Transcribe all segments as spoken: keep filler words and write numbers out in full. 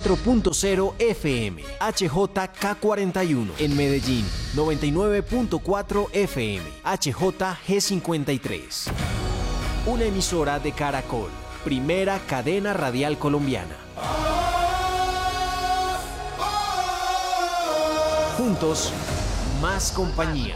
cuatro punto cero F M, H J K cuarenta y uno. En Medellín, noventa y nueve punto cuatro F M, H J G cincuenta y tres. Una emisora de Caracol, primera cadena radial colombiana. Juntos, más compañía.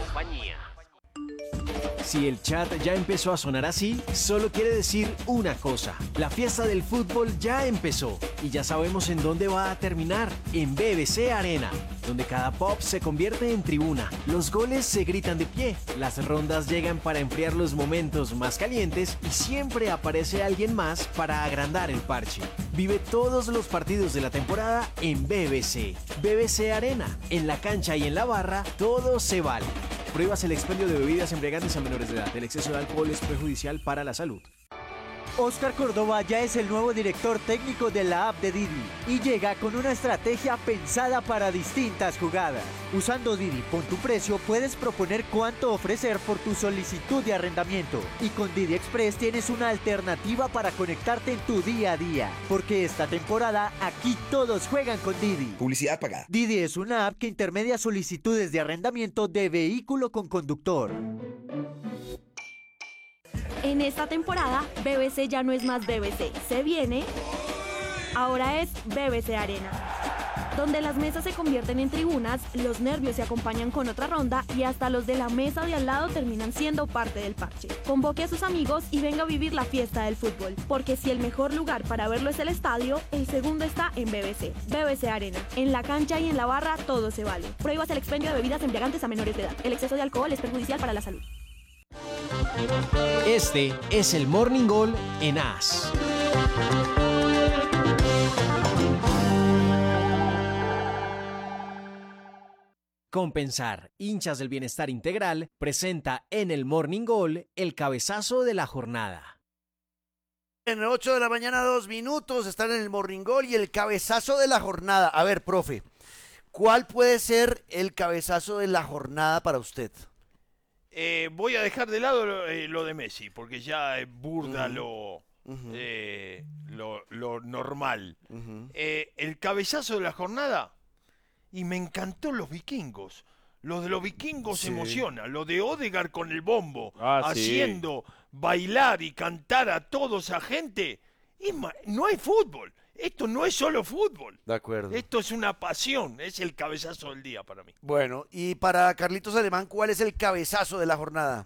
Si el chat ya empezó a sonar así, solo quiere decir una cosa: la fiesta del fútbol ya empezó y ya sabemos en dónde va a terminar, en B B C Arena, donde cada pop se convierte en tribuna, los goles se gritan de pie, las rondas llegan para enfriar los momentos más calientes y siempre aparece alguien más para agrandar el parche. Vive todos los partidos de la temporada en B B C. B B C Arena, en la cancha y en la barra, todo se vale. Prohíbas el expendio de bebidas embriagantes a menores de edad. El exceso de alcohol es perjudicial para la salud. Oscar Córdoba ya es el nuevo director técnico de la app de Didi y llega con una estrategia pensada para distintas jugadas. Usando Didi Pon tu Precio puedes proponer cuánto ofrecer por tu solicitud de arrendamiento y con Didi Express tienes una alternativa para conectarte en tu día a día, porque esta temporada aquí todos juegan con Didi. Publicidad pagada. Didi es una app que intermedia solicitudes de arrendamiento de vehículo con conductor. En esta temporada, B B C ya no es más B B C. Se viene, ahora es B B C Arena, donde las mesas se convierten en tribunas, los nervios se acompañan con otra ronda y hasta los de la mesa de al lado terminan siendo parte del parche. Convoque a sus amigos y venga a vivir la fiesta del fútbol, porque si el mejor lugar para verlo es el estadio, el segundo está en B B C. B B C Arena. En la cancha y en la barra todo se vale. Prohíbas el expendio de bebidas embriagantes a menores de edad. El exceso de alcohol es perjudicial para la salud. Este es el Morning Goal en A S. Compensar, hinchas del bienestar integral, presenta en el Morning Goal el cabezazo de la jornada. En ocho de la mañana, dos minutos, están en el Morning Goal y el cabezazo de la jornada. A ver, profe, ¿cuál puede ser el cabezazo de la jornada para usted? Eh, voy a dejar de lado lo, eh, lo de Messi, porque ya es burda Uh-huh. lo, Uh-huh. eh, lo, lo normal. Uh-huh. Eh, el cabezazo de la jornada, y me encantó los vikingos. Lo de los vikingos Sí. emociona, lo de Odegaard con el bombo, Ah, sí. haciendo bailar y cantar a toda esa gente. Es ma- no hay fútbol, esto no es solo fútbol. De acuerdo. Esto es una pasión, es el cabezazo del día para mí. Bueno, y para Carlitos Alemán, ¿cuál es el cabezazo de la jornada?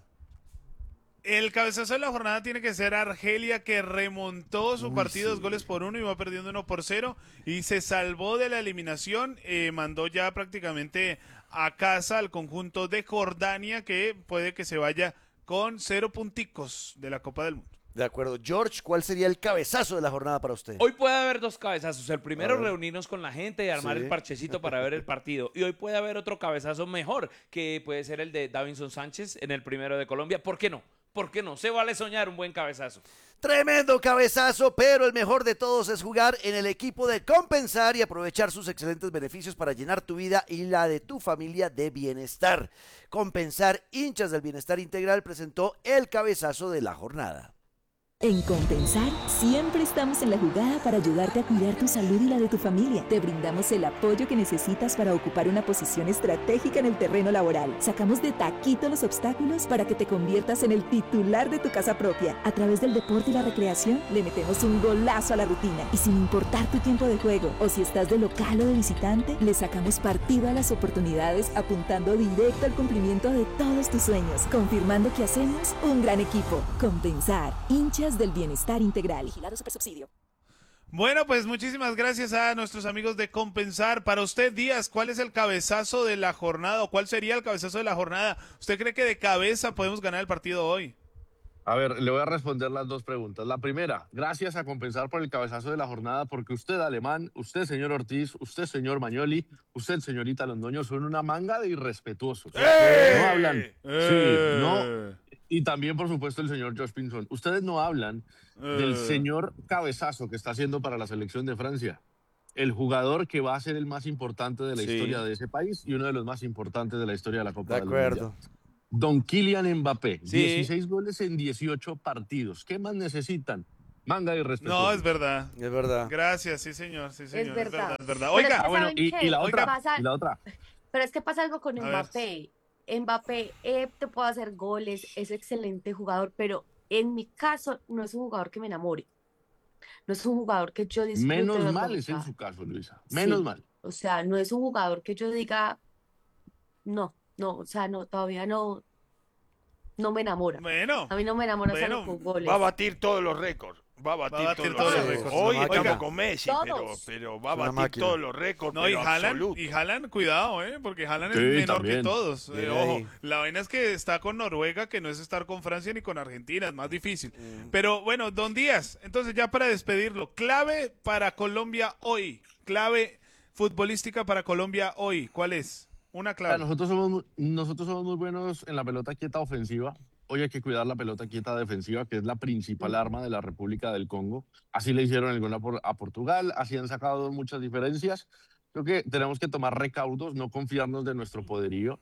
El cabezazo de la jornada tiene que ser Argelia, que remontó su Uy, partido sí. dos goles por uno y va perdiendo uno por cero y se salvó de la eliminación. Eh, mandó ya prácticamente a casa al conjunto de Jordania, que puede que se vaya con cero punticos de la Copa del Mundo. De acuerdo. George, ¿cuál sería el cabezazo de la jornada para usted? Hoy puede haber dos cabezazos. El primero, A ver. reunirnos con la gente y armar Sí. el parchecito para ver el partido. Y hoy puede haber otro cabezazo mejor, que puede ser el de Davinson Sánchez en el primero de Colombia. ¿Por qué no? ¿Por qué no? Se vale soñar un buen cabezazo. Tremendo cabezazo, pero el mejor de todos es jugar en el equipo de Compensar y aprovechar sus excelentes beneficios para llenar tu vida y la de tu familia de bienestar. Compensar, hinchas del bienestar integral, presentó el cabezazo de la jornada. En Compensar, siempre estamos en la jugada para ayudarte a cuidar tu salud y la de tu familia. Te brindamos el apoyo que necesitas para ocupar una posición estratégica en el terreno laboral. Sacamos de taquito los obstáculos para que te conviertas en el titular de tu casa propia. A través del deporte y la recreación, le metemos un golazo a la rutina. Y sin importar tu tiempo de juego, o si estás de local o de visitante, le sacamos partido a las oportunidades apuntando directo al cumplimiento de todos tus sueños, confirmando que hacemos un gran equipo. Compensar, hinchas del bienestar integral. Vigilado Supersubsidio. Bueno, pues muchísimas gracias a nuestros amigos de Compensar. Para usted, Díaz, ¿cuál es el cabezazo de la jornada o cuál sería el cabezazo de la jornada? ¿Usted cree que de cabeza podemos ganar el partido hoy? A ver, le voy a responder las dos preguntas. La primera, gracias a Compensar por el cabezazo de la jornada, porque usted, Alemán, usted, señor Ortiz, usted, señor Mañoli, usted, señorita Londoño, son una manga de irrespetuosos. ¡Eh! No hablan. ¡Eh! Sí, no. Y también, por supuesto, el señor Josh Pinson. Ustedes no hablan ¡Eh! del señor cabezazo que está haciendo para la selección de Francia. El jugador que va a ser el más importante de la Sí. historia de ese país y uno de los más importantes de la historia de la Copa De del acuerdo. Mundial. Don Kylian Mbappé, Sí. dieciséis goles en dieciocho partidos. ¿Qué más necesitan? Manga de irrespetuosos. No, es verdad. Es verdad. Gracias, sí señor, sí señor. verdad. Es verdad. Pero Oiga, es que Ah, bueno, ¿saben y, qué? y la otra, Pasa- y la otra. Pero es que pasa algo con A ver. Mbappé. Mbappé eh, te puede hacer goles, es excelente jugador, pero en mi caso no es un jugador que me enamore. No es un jugador que yo disfrute Menos verlo mal es en jugar. su caso, Luisa. Menos Sí. mal. O sea, no es un jugador que yo diga, no, no, o sea, no, todavía no, no me enamora. bueno. A mí no me enamora Bueno, solo con goles. Va a batir todos los récords. Va a batir, batir todos, todos los los récords. récords. Hoy Es una estamos máquina. con Messi, pero, Todos. pero va a Es una batir máquina. todos los récords. No, y pero Haaland, absoluto. y Haaland, cuidado, ¿eh? Porque Haaland Sí, es menor también. que todos. Eh, Bien ojo, ahí. la vaina es que está con Noruega, que no es estar con Francia ni con Argentina, es más difícil. Mm. Pero bueno, don Díaz, entonces ya para despedirlo, clave para Colombia hoy, clave futbolística para Colombia hoy, ¿cuál es? Una Ah, clave. Nosotros somos, mu- nosotros somos muy buenos en la pelota quieta ofensiva. Hoy hay que cuidar la pelota quieta defensiva, que es la principal arma de la República del Congo. Así le hicieron el gol a, Por- a Portugal, así han sacado muchas diferencias. Creo que tenemos que tomar recaudos, no confiarnos de nuestro poderío.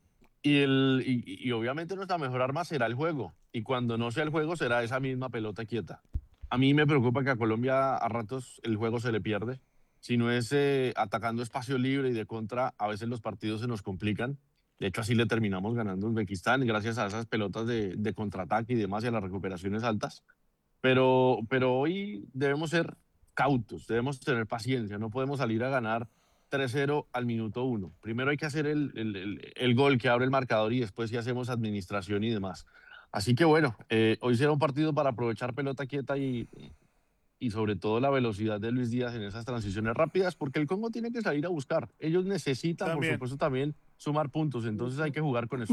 Y, el, y, y obviamente nuestra mejor arma será el juego. Y cuando no sea el juego, será esa misma pelota quieta. A mí me preocupa que a Colombia a ratos el juego se le pierde. Si no es eh, atacando espacio libre y de contra, a veces los partidos se nos complican. De hecho, así le terminamos ganando a Uzbekistán, gracias a esas pelotas de, de contraataque y demás, y a las recuperaciones altas. Pero, pero hoy debemos ser cautos, debemos tener paciencia, no podemos salir a ganar tres cero al minuto uno. Primero hay que hacer el, el, el, el gol que abre el marcador y después sí hacemos administración y demás. Así que bueno, eh, hoy será un partido para aprovechar pelota quieta y, y sobre todo la velocidad de Luis Díaz en esas transiciones rápidas, porque el Congo tiene que salir a buscar. Ellos necesitan, También. por supuesto, también sumar puntos, entonces hay que jugar con eso.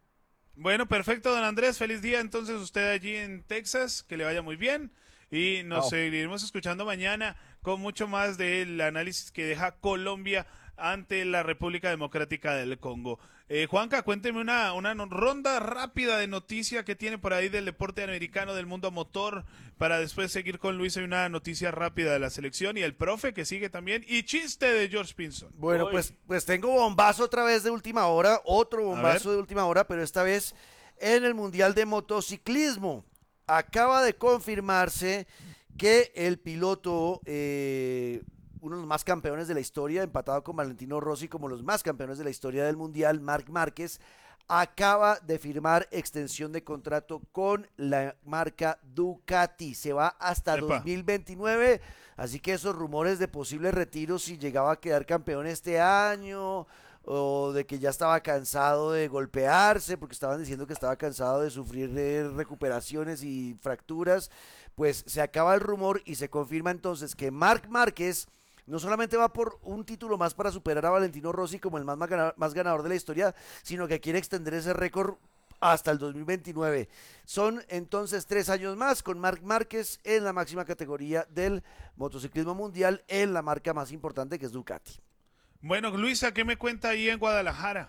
Bueno, perfecto, don Andrés, feliz día entonces usted allí en Texas, que le vaya muy bien y nos Chao. seguiremos escuchando mañana con mucho más del análisis que deja Colombia ante la República Democrática del Congo. Eh, Juanca, cuénteme una, una no- ronda rápida de noticia que tiene por ahí del deporte americano, del mundo motor, para después seguir con Luis y una noticia rápida de la selección y el profe que sigue también, y chiste de George Pinson. Bueno, pues, pues tengo bombazo otra vez de última hora, otro bombazo de última hora, pero esta vez en el Mundial de Motociclismo. Acaba de confirmarse que el piloto, eh, uno de los más campeones de la historia, empatado con Valentino Rossi como los más campeones de la historia del Mundial, Marc Márquez, acaba de firmar extensión de contrato con la marca Ducati. Se va hasta Epa. dos mil veintinueve, así que esos rumores de posible retiro si llegaba a quedar campeón este año o de que ya estaba cansado de golpearse, porque estaban diciendo que estaba cansado de sufrir eh, recuperaciones y fracturas, pues se acaba el rumor y se confirma entonces que Marc Márquez no solamente va por un título más para superar a Valentino Rossi como el más, más ganador, más ganador de la historia, sino que quiere extender ese récord hasta el dos mil veintinueve. Son entonces tres años más con Marc Márquez en la máxima categoría del motociclismo mundial en la marca más importante que es Ducati. Bueno, Luisa, ¿qué me cuenta ahí en Guadalajara?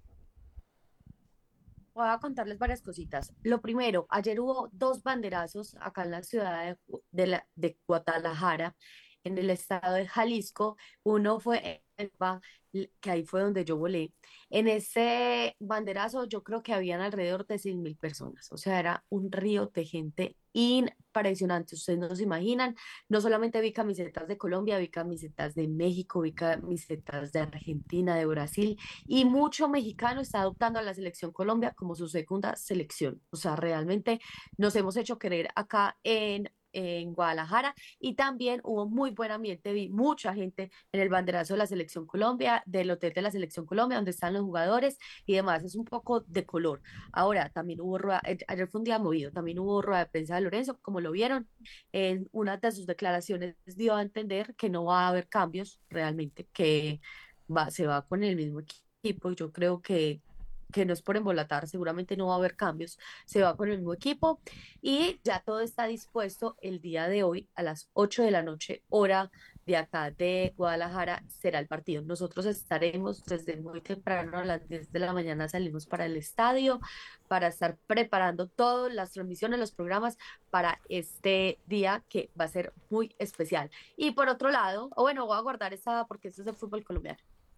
Voy a contarles varias cositas. Lo primero, ayer hubo dos banderazos acá en la ciudad de, de, la, de Guadalajara, en el estado de Jalisco. Uno fue en Elba, que ahí fue donde yo volé. En ese banderazo yo creo que habían alrededor de seis mil personas. O sea, era un río de gente impresionante. Ustedes no se imaginan. No solamente vi camisetas de Colombia, vi camisetas de México, vi camisetas de Argentina, de Brasil, y mucho mexicano está adoptando a la selección Colombia como su segunda selección. O sea, realmente nos hemos hecho querer acá en en Guadalajara, y también hubo muy buen ambiente, vi mucha gente en el banderazo de la Selección Colombia, del hotel de la Selección Colombia, donde están los jugadores y demás, es un poco de color. Ahora, también hubo rueda, ayer fue un día movido, también hubo rueda de prensa de Lorenzo, como lo vieron, en una de sus declaraciones dio a entender que no va a haber cambios realmente, que va, se va con el mismo equipo, y yo creo que que no es por embolatar, seguramente no va a haber cambios, se va con el mismo equipo y ya todo está dispuesto. El día de hoy a las ocho de la noche, hora de acá de Guadalajara, será el partido. Nosotros estaremos desde muy temprano, a las diez de la mañana salimos para el estadio para estar preparando todas las transmisiones, los programas para este día que va a ser muy especial. Y por otro lado, o bueno, voy a guardar esta porque este es el fútbol colombiano.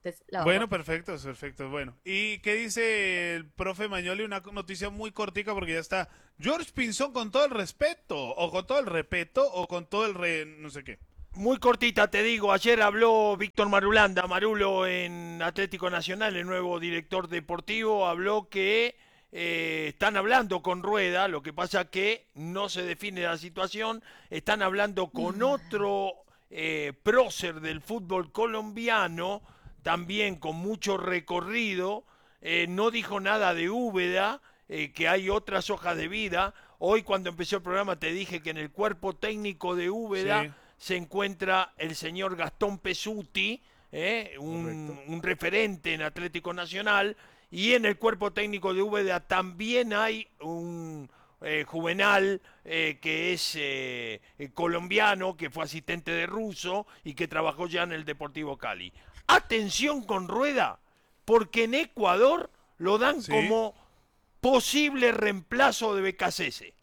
Entonces, la Bueno, verdad, perfecto, perfecto. Bueno, ¿y qué dice el profe Mañoli? Una noticia muy cortica porque ya está George Pinzón con todo el respeto, o con todo el respeto, o con todo el re... no sé qué. Muy cortita, te digo. Ayer habló Víctor Marulanda, Marulo en Atlético Nacional, el nuevo director deportivo. Habló que eh, están hablando con Rueda, lo que pasa que no se define la situación. Están hablando con otro eh, prócer del fútbol colombiano, también con mucho recorrido. Eh, no dijo nada de Úbeda, eh, que hay otras hojas de vida. Hoy cuando empezó el programa te dije que en el cuerpo técnico de Úbeda... Sí. se encuentra el señor Gastón Pesuti, eh, un, un referente en Atlético Nacional, y en el cuerpo técnico de Úbeda también hay un eh, Juvenal eh, que es eh, eh, colombiano, que fue asistente de Russo y que trabajó ya en el Deportivo Cali. Atención con Rueda, porque en Ecuador lo dan Sí. como posible reemplazo de B K C S.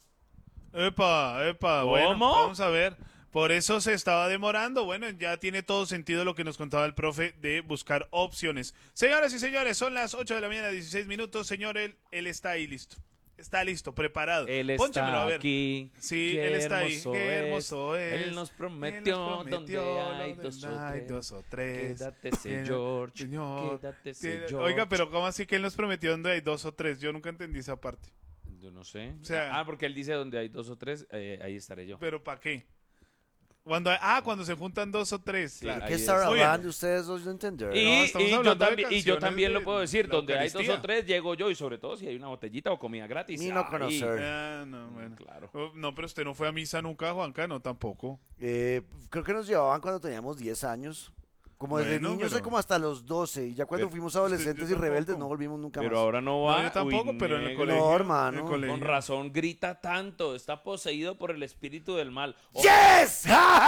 Epa, epa, bueno, ¿Cómo? vamos a ver. Por eso se estaba demorando. Bueno, ya tiene todo sentido lo que nos contaba el profe de buscar opciones. Señoras y señores, son las ocho de la mañana, dieciséis minutos. Señor, él, él está ahí listo. Está listo, preparado. Él Pónchamelo, está a ver. aquí. Sí, Qué él está ahí. hermoso Qué es. hermoso es. Él nos prometió, Él nos prometió donde hay donde dos o hay tres. dos o tres. Quédate, señor. Señor. Quédate, Sí, señor. Oiga, pero ¿cómo así que él nos prometió donde hay dos o tres? Yo nunca entendí esa parte. Yo no sé. O sea- ah, porque él dice donde hay dos o tres, eh, ahí estaré yo. ¿Pero para qué? Cuando hay- ah, cuando se juntan dos o tres. Sí, claro. ¿Qué ahí están es. Muy bien. hablando ustedes dos de entender? Y, No, estamos y yo hablando de también, y yo canciones también de lo puedo decir, la donde hay dos Eucaristía. o tres llego yo, y sobre todo si hay una botellita o comida gratis. Ni no Ahí. conocer. Ah, no, bueno. Claro. Oh, no, pero usted no fue a misa nunca, Juanca, no, tampoco. Eh, creo que nos llevaban cuando teníamos diez años. Como desde Bueno, niños, pero- como hasta los doce. Y ya cuando Pero- fuimos adolescentes yo y rebeldes, tampoco. no volvimos nunca Pero más. ahora no No, va. yo tampoco, Uy, pero en el negro. colegio. No, en hermano. el Con colegio. razón grita tanto, está poseído por el espíritu del mal. O- ¡Yes!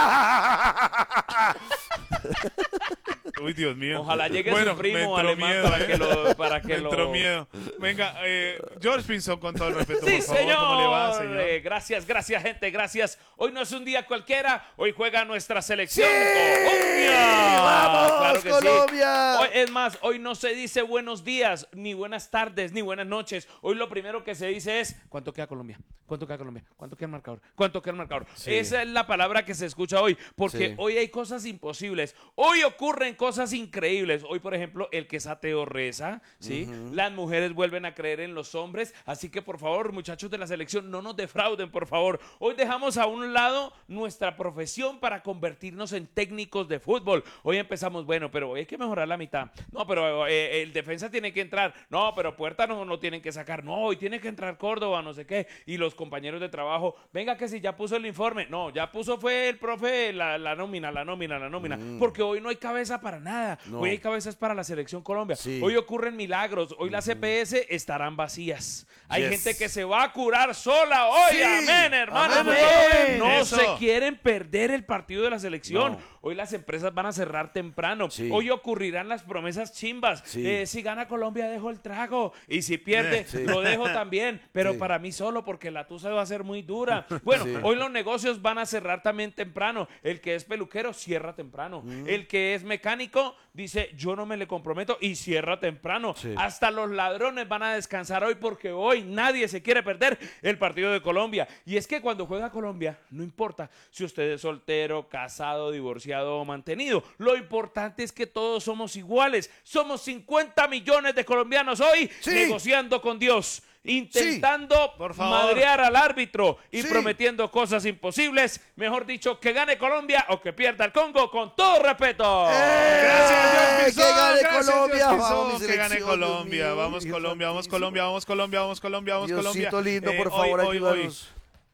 Uy, Dios mío. Ojalá llegue Bueno, su primo me entró alemán miedo, para eh. que lo... Para que Me entró lo... miedo. Venga, eh, George Pinzón, con todo el respeto, Sí, por favor, señor. ¿cómo le va, señor? Eh, gracias, gracias, gente, gracias. Hoy no es un día cualquiera, hoy juega nuestra selección ¡Sí! Colombia. ¡Vamos, Claro que sí. Colombia! Hoy, es más, hoy no se dice buenos días, ni buenas tardes, ni buenas noches. Hoy lo primero que se dice es, ¿cuánto queda Colombia? ¿Cuánto queda Colombia? ¿Cuánto queda el marcador? ¿Cuánto queda el marcador? Sí. Esa es la palabra que se escucha hoy, porque Sí. hoy hay cosas imposibles. Hoy ocurren cosas increíbles. Hoy, por ejemplo, el que es ateo reza, ¿sí? Las mujeres vuelven a creer en los hombres. Así que, por favor, muchachos de la selección, no nos defrauden, por favor. Hoy dejamos a un lado nuestra profesión para convertirnos en técnicos de fútbol. Hoy empezamos, bueno, pero hoy hay que mejorar la mitad. No, pero eh, el defensa tiene que entrar. No, pero Puerta no, no tienen que sacar. No, hoy tiene que entrar Córdoba, no sé qué. Y los compañeros de trabajo, venga que si ya puso el informe. No, ya puso fue el profe la, la nómina, la nómina, la nómina. Porque hoy no hay cabeza para nada. No. Hoy hay cabezas para la selección Colombia. Sí. Hoy ocurren milagros. Hoy las C P S estarán vacías. Hay Yes. gente que se va a curar sola hoy. Sí. Amén, hermano. Amén. No Eso. se quieren perder el partido de la selección. No. Hoy las empresas van a cerrar temprano. Sí. Hoy ocurrirán las promesas chimbas. Sí. Eh, si gana Colombia, dejo el trago. Y si pierde, Eh, sí. lo dejo también. Pero Sí. para mí solo, porque la tusa va a ser muy dura. Bueno, Sí. hoy los negocios van a cerrar también temprano. El que es peluquero cierra temprano. Mm. El que es mecánico dice, yo no me le comprometo y cierra temprano. Sí. Hasta los ladrones van a descansar hoy porque hoy nadie se quiere perder el partido de Colombia. Y es que cuando juega Colombia, no importa si usted es soltero, casado, divorciado o mantenido. Lo importante es que todos somos iguales. Somos cincuenta millones de colombianos hoy Sí. negociando con Dios. Intentando Por favor. madrear al árbitro y Sí. prometiendo cosas imposibles. Mejor dicho, que gane Colombia o que pierda el Congo, con todo respeto. Gracias, George ¡Eh! Pinzón. ¡Que gane Gracias, Colombia! George Vamos, Pinzón, mi que gane selección, Colombia. Dios mío, Vamos Dios Colombia, vamos santísimo. Colombia, vamos Colombia, vamos Colombia, vamos Colombia. Diosito lindo, Eh, por hoy, favor, hoy, hoy. ayúdanos.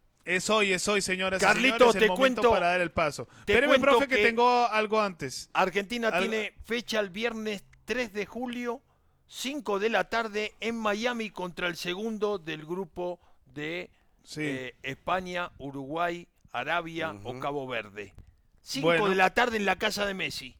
Es hoy, es hoy, señoras y Carlito, señores, el te momento cuento- para dar el paso. te Espéreme, cuento profe, que, que- tengo algo antes. Argentina Algo- tiene fecha el viernes tres de julio, cinco de la tarde, en Miami contra el segundo del grupo de Sí. eh, España, Uruguay, Arabia o Cabo Verde. cinco Bueno. de la tarde en la casa de Messi.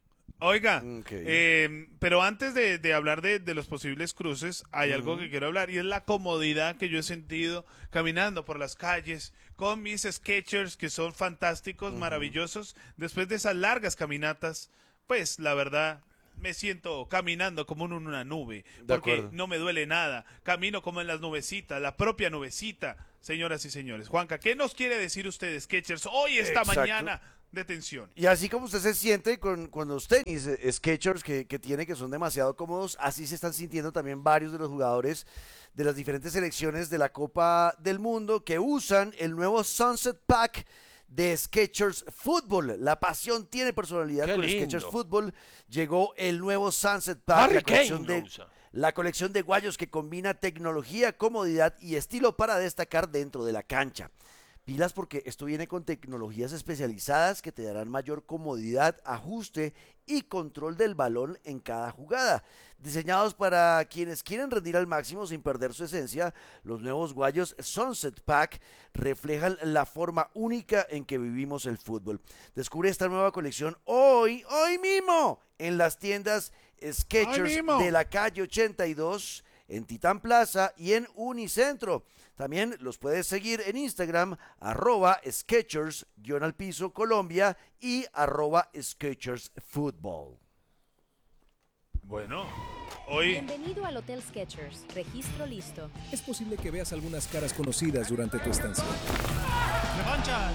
Oiga, Ok. eh, pero antes de, de hablar de, de los posibles cruces, hay algo que quiero hablar y es la comodidad que yo he sentido caminando por las calles con mis Skechers, que son fantásticos, maravillosos. Después de esas largas caminatas, pues la verdad, me siento caminando como en una nube, De porque acuerdo. no me duele nada. Camino como en las nubecitas, la propia nubecita, señoras y señores. Juanca, ¿qué nos quiere decir usted, Skechers, hoy, esta Exacto. mañana de tensión? Y así como usted se siente con, con los tenis eh, Skechers que, que tiene, que son demasiado cómodos, así se están sintiendo también varios de los jugadores de las diferentes selecciones de la Copa del Mundo que usan el nuevo Sunset Pack de Skechers Football. La pasión tiene personalidad. Qué Con lindo. Skechers Football llegó el nuevo Sunset Pack, Harry la colección, Kane lo de, usa. la colección de guayos que combina tecnología, comodidad y estilo para destacar dentro de la cancha. Pilas porque esto viene con tecnologías especializadas que te darán mayor comodidad, ajuste y control del balón en cada jugada. Diseñados para quienes quieren rendir al máximo sin perder su esencia, los nuevos guayos Sunset Pack reflejan la forma única en que vivimos el fútbol. Descubre esta nueva colección hoy, hoy mismo, en las tiendas Skechers mismo. de la calle ochenta y dos, en Titán Plaza y en Unicentro. También los puedes seguir en Instagram, arroba Skechers, guión al piso Colombia y arroba Skechers Football. Bueno, hoy... Bienvenido al Hotel Skechers. Registro listo. Es posible que veas algunas caras conocidas durante tu estancia. ¡Revancha!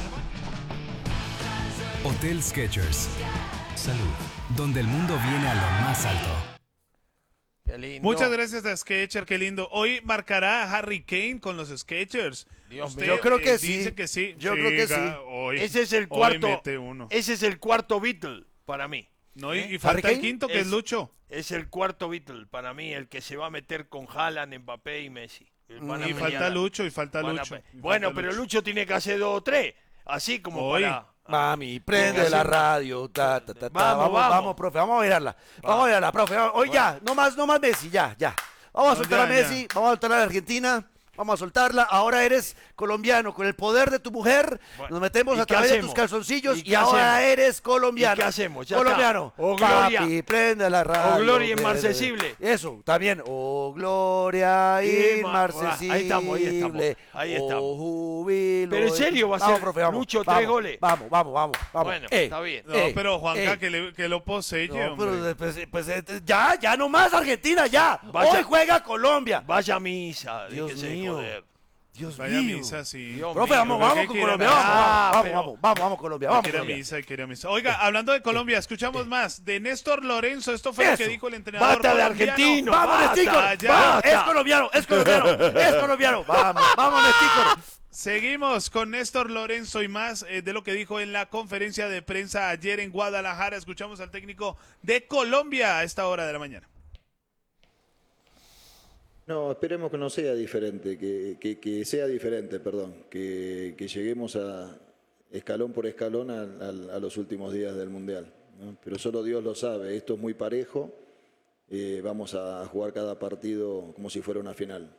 Hotel Skechers. Salud, donde el mundo viene a lo más alto. Qué lindo. Muchas gracias a Skechers, qué lindo. Hoy marcará a Harry Kane con los Skechers. Dios Usted, mío. Yo creo que eh, sí. Dice que sí. Yo creo que sí. Hoy, Ese es el hoy cuarto. mete uno. Ese es el cuarto Beatle para mí. No, y, ¿Eh? y falta Harry el Kane quinto, que es, es- Lucho. Es el cuarto Beatle para mí, el que se va a meter con Haaland, Mbappé y Messi. Van a Y pelear. falta Lucho, y falta Van a Lucho. pe- y Bueno, falta pero Lucho tiene que hacer dos o tres. Así como Hoy. para... Mami, prende Venga, la sí. radio. Ta, ta, ta, ta. Vamos, Vamos, vamos. vamos, profe, vamos a mirarla. Vamos a mirarla, profe. Hoy ya, no más, no más Messi, ya, ya. Vamos a No, soltar ya, a Messi, ya. vamos a soltar a la Argentina. Vamos a soltarla. Ahora eres colombiano. Con el poder de tu mujer, Bueno, nos metemos ¿y a qué través de hacemos? tus calzoncillos ¿Y y, qué ahora hacemos? eres colombiano. ¿Y qué hacemos? Ya colombiano. está. Oh, gloria. Papi, prende la radio. Oh, gloria prende. inmarcesible. Eso, también. Oh, gloria Y- inmarcesible. Ahí estamos, ahí estamos, ahí estamos. Oh, júbilo. Pero en serio va a Vamos, ser, profe, vamos, Lucho, vamos, tres goles. Vamos, vamos, vamos. vamos. Bueno, Eh, está bien. No, eh, pero Juanca, eh. que, le- que lo posee, No, hombre. pero pues, pues, eh, ya, ya no más Argentina, ya. Vaya- Hoy juega Colombia. Vaya a misa, Dios déjese de mío. joder. Dios Vaya mío. misa, sí. Dios Profe, mío. vamos, pero vamos que con quiera Colombia. misa. Vamos, Ah, vamos, pero- vamos, vamos, vamos, Colombia. Hay Vamos, que ir a Colombia. misa, hay que ir a misa. Oiga, hablando de Colombia, escuchamos más de Néstor Lorenzo. Esto fue lo que Eso. dijo el entrenador Basta de colombiano. argentino. Vamos, basta, Nesticor. ya. Vamos, es basta. colombiano, es colombiano, es colombiano. Vamos, vamos, Nesticor. Seguimos con Néstor Lorenzo y más eh, de lo que dijo en la conferencia de prensa ayer en Guadalajara. Escuchamos al técnico de Colombia a esta hora de la mañana. No, esperemos que no sea diferente, que, que- que sea diferente, perdón, que, que lleguemos a escalón por escalón a, a- a los últimos días del Mundial, ¿no? Pero solo Dios lo sabe, esto es muy parejo, eh, vamos a jugar cada partido como si fuera una final.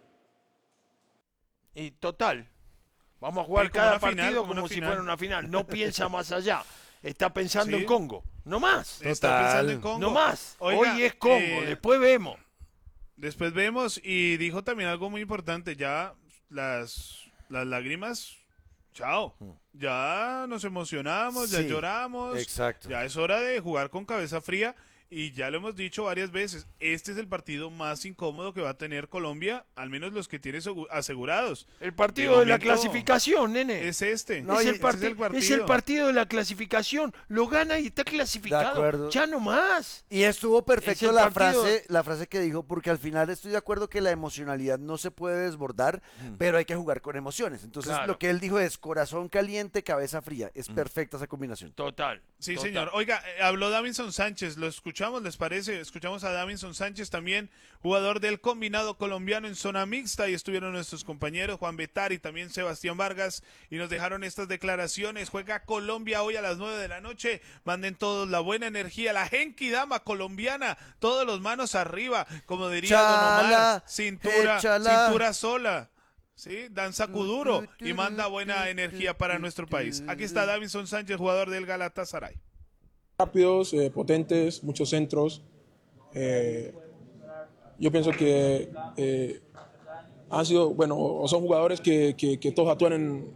Y total, vamos a jugar Sí, como cada una final, partido como como, una si final. fuera una final. No piensa más allá. Está pensando Sí. en Congo. No más. Está pensando en Congo. No más. Oiga, Hoy es Congo. eh, Después vemos. Después vemos y dijo también algo muy importante, ya las, las lágrimas, chao, ya nos emocionamos, ya Sí, lloramos, exacto. ya es hora de jugar con cabeza fría y ya lo hemos dicho varias veces, este es el partido más incómodo que va a tener Colombia, al menos los que tiene segu- asegurados. El partido de, la momento clasificación, nene. Es este, No, es, y el ese parti- es el partido. es el partido de la clasificación. Lo gana y está De clasificado. acuerdo. Ya no más. Y estuvo Es perfecto el la partido- frase, la frase que dijo, porque al final estoy de acuerdo que la emocionalidad no se puede desbordar, pero hay que jugar con emociones. Entonces Claro. lo que él dijo es corazón caliente, cabeza fría. Es perfecta esa combinación. Total. Sí, total. señor. Oiga, eh, habló Davinson Sánchez, lo escuchamos, ¿les parece? Escuchamos a Davinson Sánchez también, jugador del combinado colombiano en zona mixta, y estuvieron nuestros compañeros Juan Betar y también Sebastián Vargas, y nos dejaron estas declaraciones. Juega Colombia hoy a las nueve de la noche, manden todos la buena energía, la Genki Dama colombiana, todos los manos arriba, como diría Don Chala, Omar, cintura, échala. cintura sola. Sí, danza kuduro y manda buena energía para nuestro país. Aquí está Davinson Sánchez, jugador del Galatasaray. Rápidos, eh, potentes, muchos centros. Eh, yo pienso que eh, han sido, bueno, o son jugadores que, que- que todos actúan en,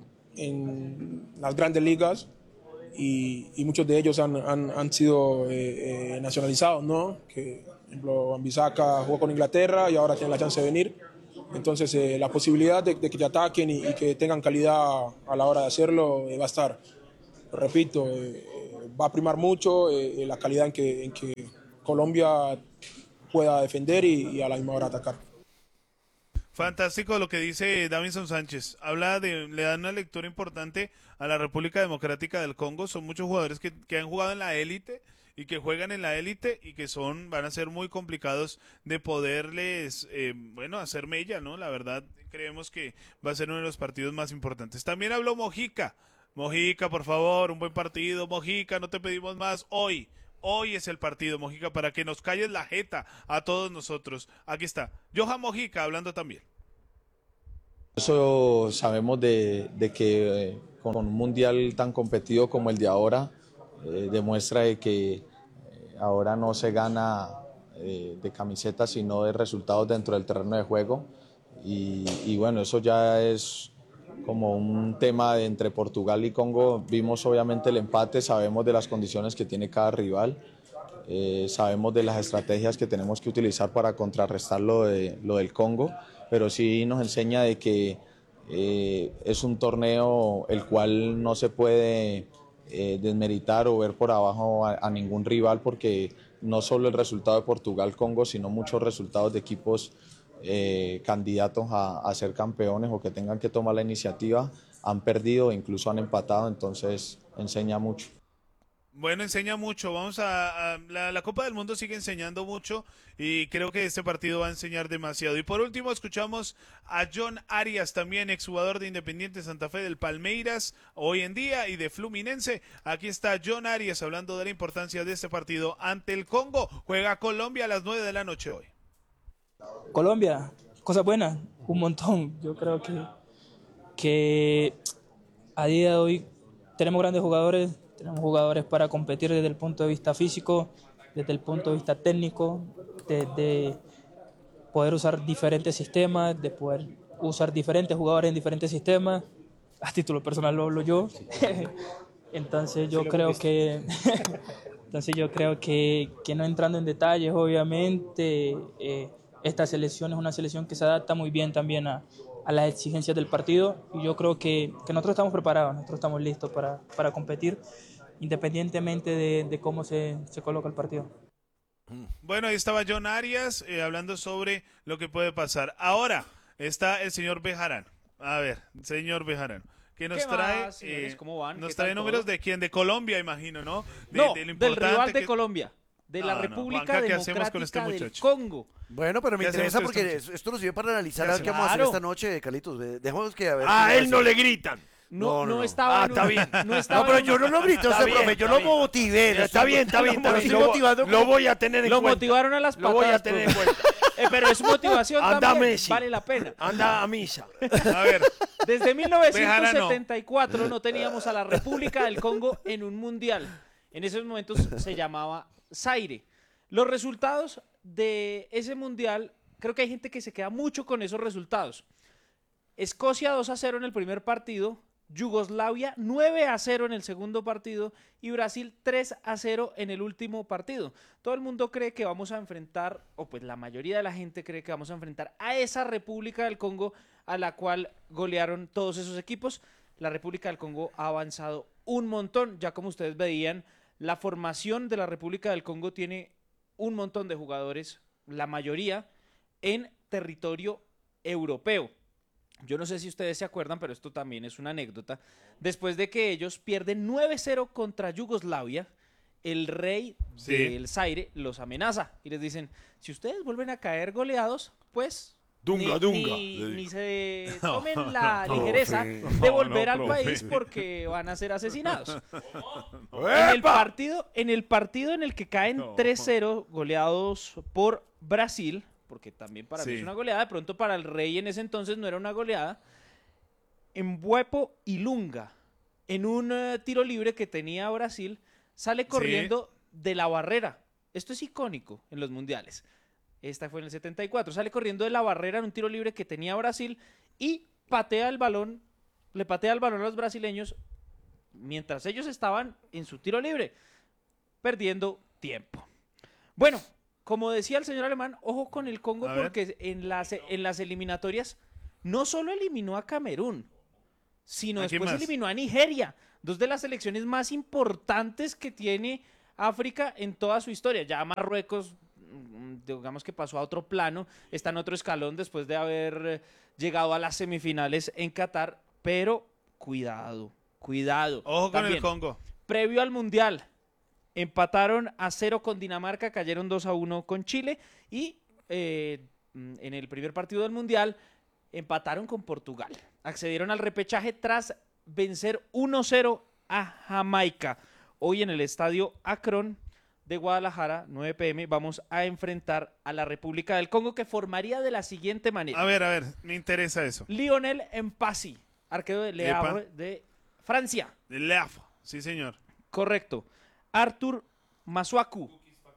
en las grandes ligas y, y muchos de ellos han, han- han sido eh, eh, nacionalizados, ¿no? Que, por ejemplo, Wan-Bissaka jugó con Inglaterra y ahora tiene la chance de venir. Entonces, eh, la posibilidad de, de que te ataquen y, y que tengan calidad a la hora de hacerlo eh, va a estar. Repito, eh, va a primar mucho eh, la calidad en que, en que Colombia pueda defender y, y a la misma hora atacar. Fantástico lo que dice Davinson Sánchez. Habla de, le da una lectura importante a la República Democrática del Congo. Son muchos jugadores que, que han jugado en la élite y que juegan en la élite y que son, van a ser muy complicados de poderles, eh, bueno, hacer mella, ¿no? La verdad, creemos que va a ser uno de los partidos más importantes. También habló Mojica. Mojica, por favor, un buen partido. Mojica, no te pedimos más hoy. Hoy es el partido, Mojica, para que nos calles la jeta a todos nosotros. Aquí está, Johan Mojica hablando también. Eso sabemos de, de que eh, con un mundial tan competido como el de ahora, eh, demuestra de que eh, ahora no se gana eh, de camiseta, sino de resultados dentro del terreno de juego. Y, y bueno, eso ya es como un tema de entre Portugal y Congo. Vimos obviamente el empate, sabemos de las condiciones que tiene cada rival, eh, sabemos de las estrategias que tenemos que utilizar para contrarrestar lo, de, lo del Congo, pero sí nos enseña de que eh, es un torneo el cual no se puede eh, desmeritar o ver por abajo a, a ningún rival, porque no solo el resultado de Portugal-Congo, sino muchos resultados de equipos Eh, candidatos a, a ser campeones o que tengan que tomar la iniciativa han perdido e incluso han empatado, entonces enseña mucho. Bueno, enseña mucho. Vamos a, a la, la Copa del Mundo sigue enseñando mucho y creo que este partido va a enseñar demasiado. Y por último escuchamos a John Arias, también exjugador de Independiente Santa Fe, del Palmeiras hoy en día y de Fluminense. Aquí está John Arias hablando de la importancia de este partido ante el Congo. Juega Colombia a las nueve de la noche hoy. Colombia, cosas buenas, un montón. Yo creo que, que a día de hoy tenemos grandes jugadores, tenemos jugadores para competir desde el punto de vista físico, desde el punto de vista técnico, de, de poder usar diferentes sistemas, de poder usar diferentes jugadores en diferentes sistemas. A título personal lo hablo yo. Entonces yo creo que entonces yo creo que, que no entrando en detalles, obviamente, eh, esta selección es una selección que se adapta muy bien también a, a las exigencias del partido y yo creo que, que nosotros estamos preparados, nosotros estamos listos para, para competir independientemente de, de cómo se, se coloca el partido. Bueno, ahí estaba John Arias eh, hablando sobre lo que puede pasar. Ahora está el señor Bejarano. A ver, señor Bejarano, que nos ¿Qué trae, más, señores? eh, ¿Cómo van? nos ¿Qué trae tal números todo? de quién, de Colombia, imagino, ¿no? De, No, de lo del rival de que... Colombia, de la No, no, República Juanca, ¿qué hacemos con este Democrática del muchacho? Congo. Bueno, pero me ¿Qué interesa hacemos con porque este esto nos sirve para analizar ¿Qué a ver qué hacemos? vamos a hacer Claro. esta noche, Carlitos. Ve- Dejemos que a ver. A qué él no hace. le gritan. No, no, estaba Ah, en está un- bien. no estaba No, pero en yo un- no lo grito, Está ese bien, profe, yo está lo motivé. lo Está estoy- bien, está bien, está lo bien. estoy Lo, motivando lo con- voy a tener en Lo cuenta. motivaron a las Lo voy a patadas, tener en profe. cuenta. Eh, pero es motivación Anda también, Messi. vale la pena. Anda a misa. A ver, Desde mil novecientos Bejarano. setenta y cuatro no teníamos a la República del Congo en un mundial. En esos momentos se llamaba Zaire. Los resultados de ese mundial, creo que hay gente que se queda mucho con esos resultados. Escocia dos a cero en el primer partido, Yugoslavia nueve a cero en el segundo partido y Brasil tres a cero en el último partido. Todo el mundo cree que vamos a enfrentar, o pues la mayoría de la gente cree que vamos a enfrentar a esa República del Congo a la cual golearon todos esos equipos. La República del Congo ha avanzado un montón, ya como ustedes veían, la formación de la República del Congo tiene un montón de jugadores, la mayoría en territorio europeo. Yo no sé si ustedes se acuerdan, pero esto también es una anécdota. Después de que ellos pierden nueve cero contra Yugoslavia, el rey Sí. del Zaire los amenaza y les dicen, si ustedes vuelven a caer goleados, pues Dunga, ni, dunga, ni- le ni dijo. se No, tomen la no, ligereza profe. de No, volver no, al profe. país porque van a ser asesinados. En el ¡Epa! partido, en el partido en el que caen No. tres cero goleados por Brasil, porque también para mí Sí. es una goleada, de pronto para el rey en ese entonces no era una goleada, en Buepo y Lunga, en un eh, tiro libre que tenía Brasil, sale corriendo de la barrera. Esto es icónico en los mundiales. Esta fue en el setenta y cuatro. Sale corriendo de la barrera en un tiro libre que tenía Brasil y patea el balón, le patea el balón a los brasileños mientras ellos estaban en su tiro libre, perdiendo tiempo. Bueno, como decía el señor Alemán, ojo con el Congo A ver. porque en las, en las eliminatorias no solo eliminó a Camerún, sino ¿A quién después más? eliminó a Nigeria, dos de las selecciones más importantes que tiene África en toda su historia. Ya Marruecos, mm, digamos que pasó a otro plano, está en otro escalón después de haber eh, llegado a las semifinales en Qatar, pero cuidado, cuidado. Ojo con También, el Congo. previo al Mundial, empataron a cero con Dinamarca, cayeron dos a uno con Chile y eh, en el primer partido del Mundial empataron con Portugal. Accedieron al repechaje tras vencer uno cero a Jamaica. Hoy en el estadio Akron de Guadalajara, nueve pe eme, vamos a enfrentar a la República del Congo, que formaría de la siguiente manera. A ver, a ver, me interesa eso. Lionel Mpassi, arquero de Le Epa. Havre de Francia. De Leaf, sí señor. Correcto. Arthur Masuaku,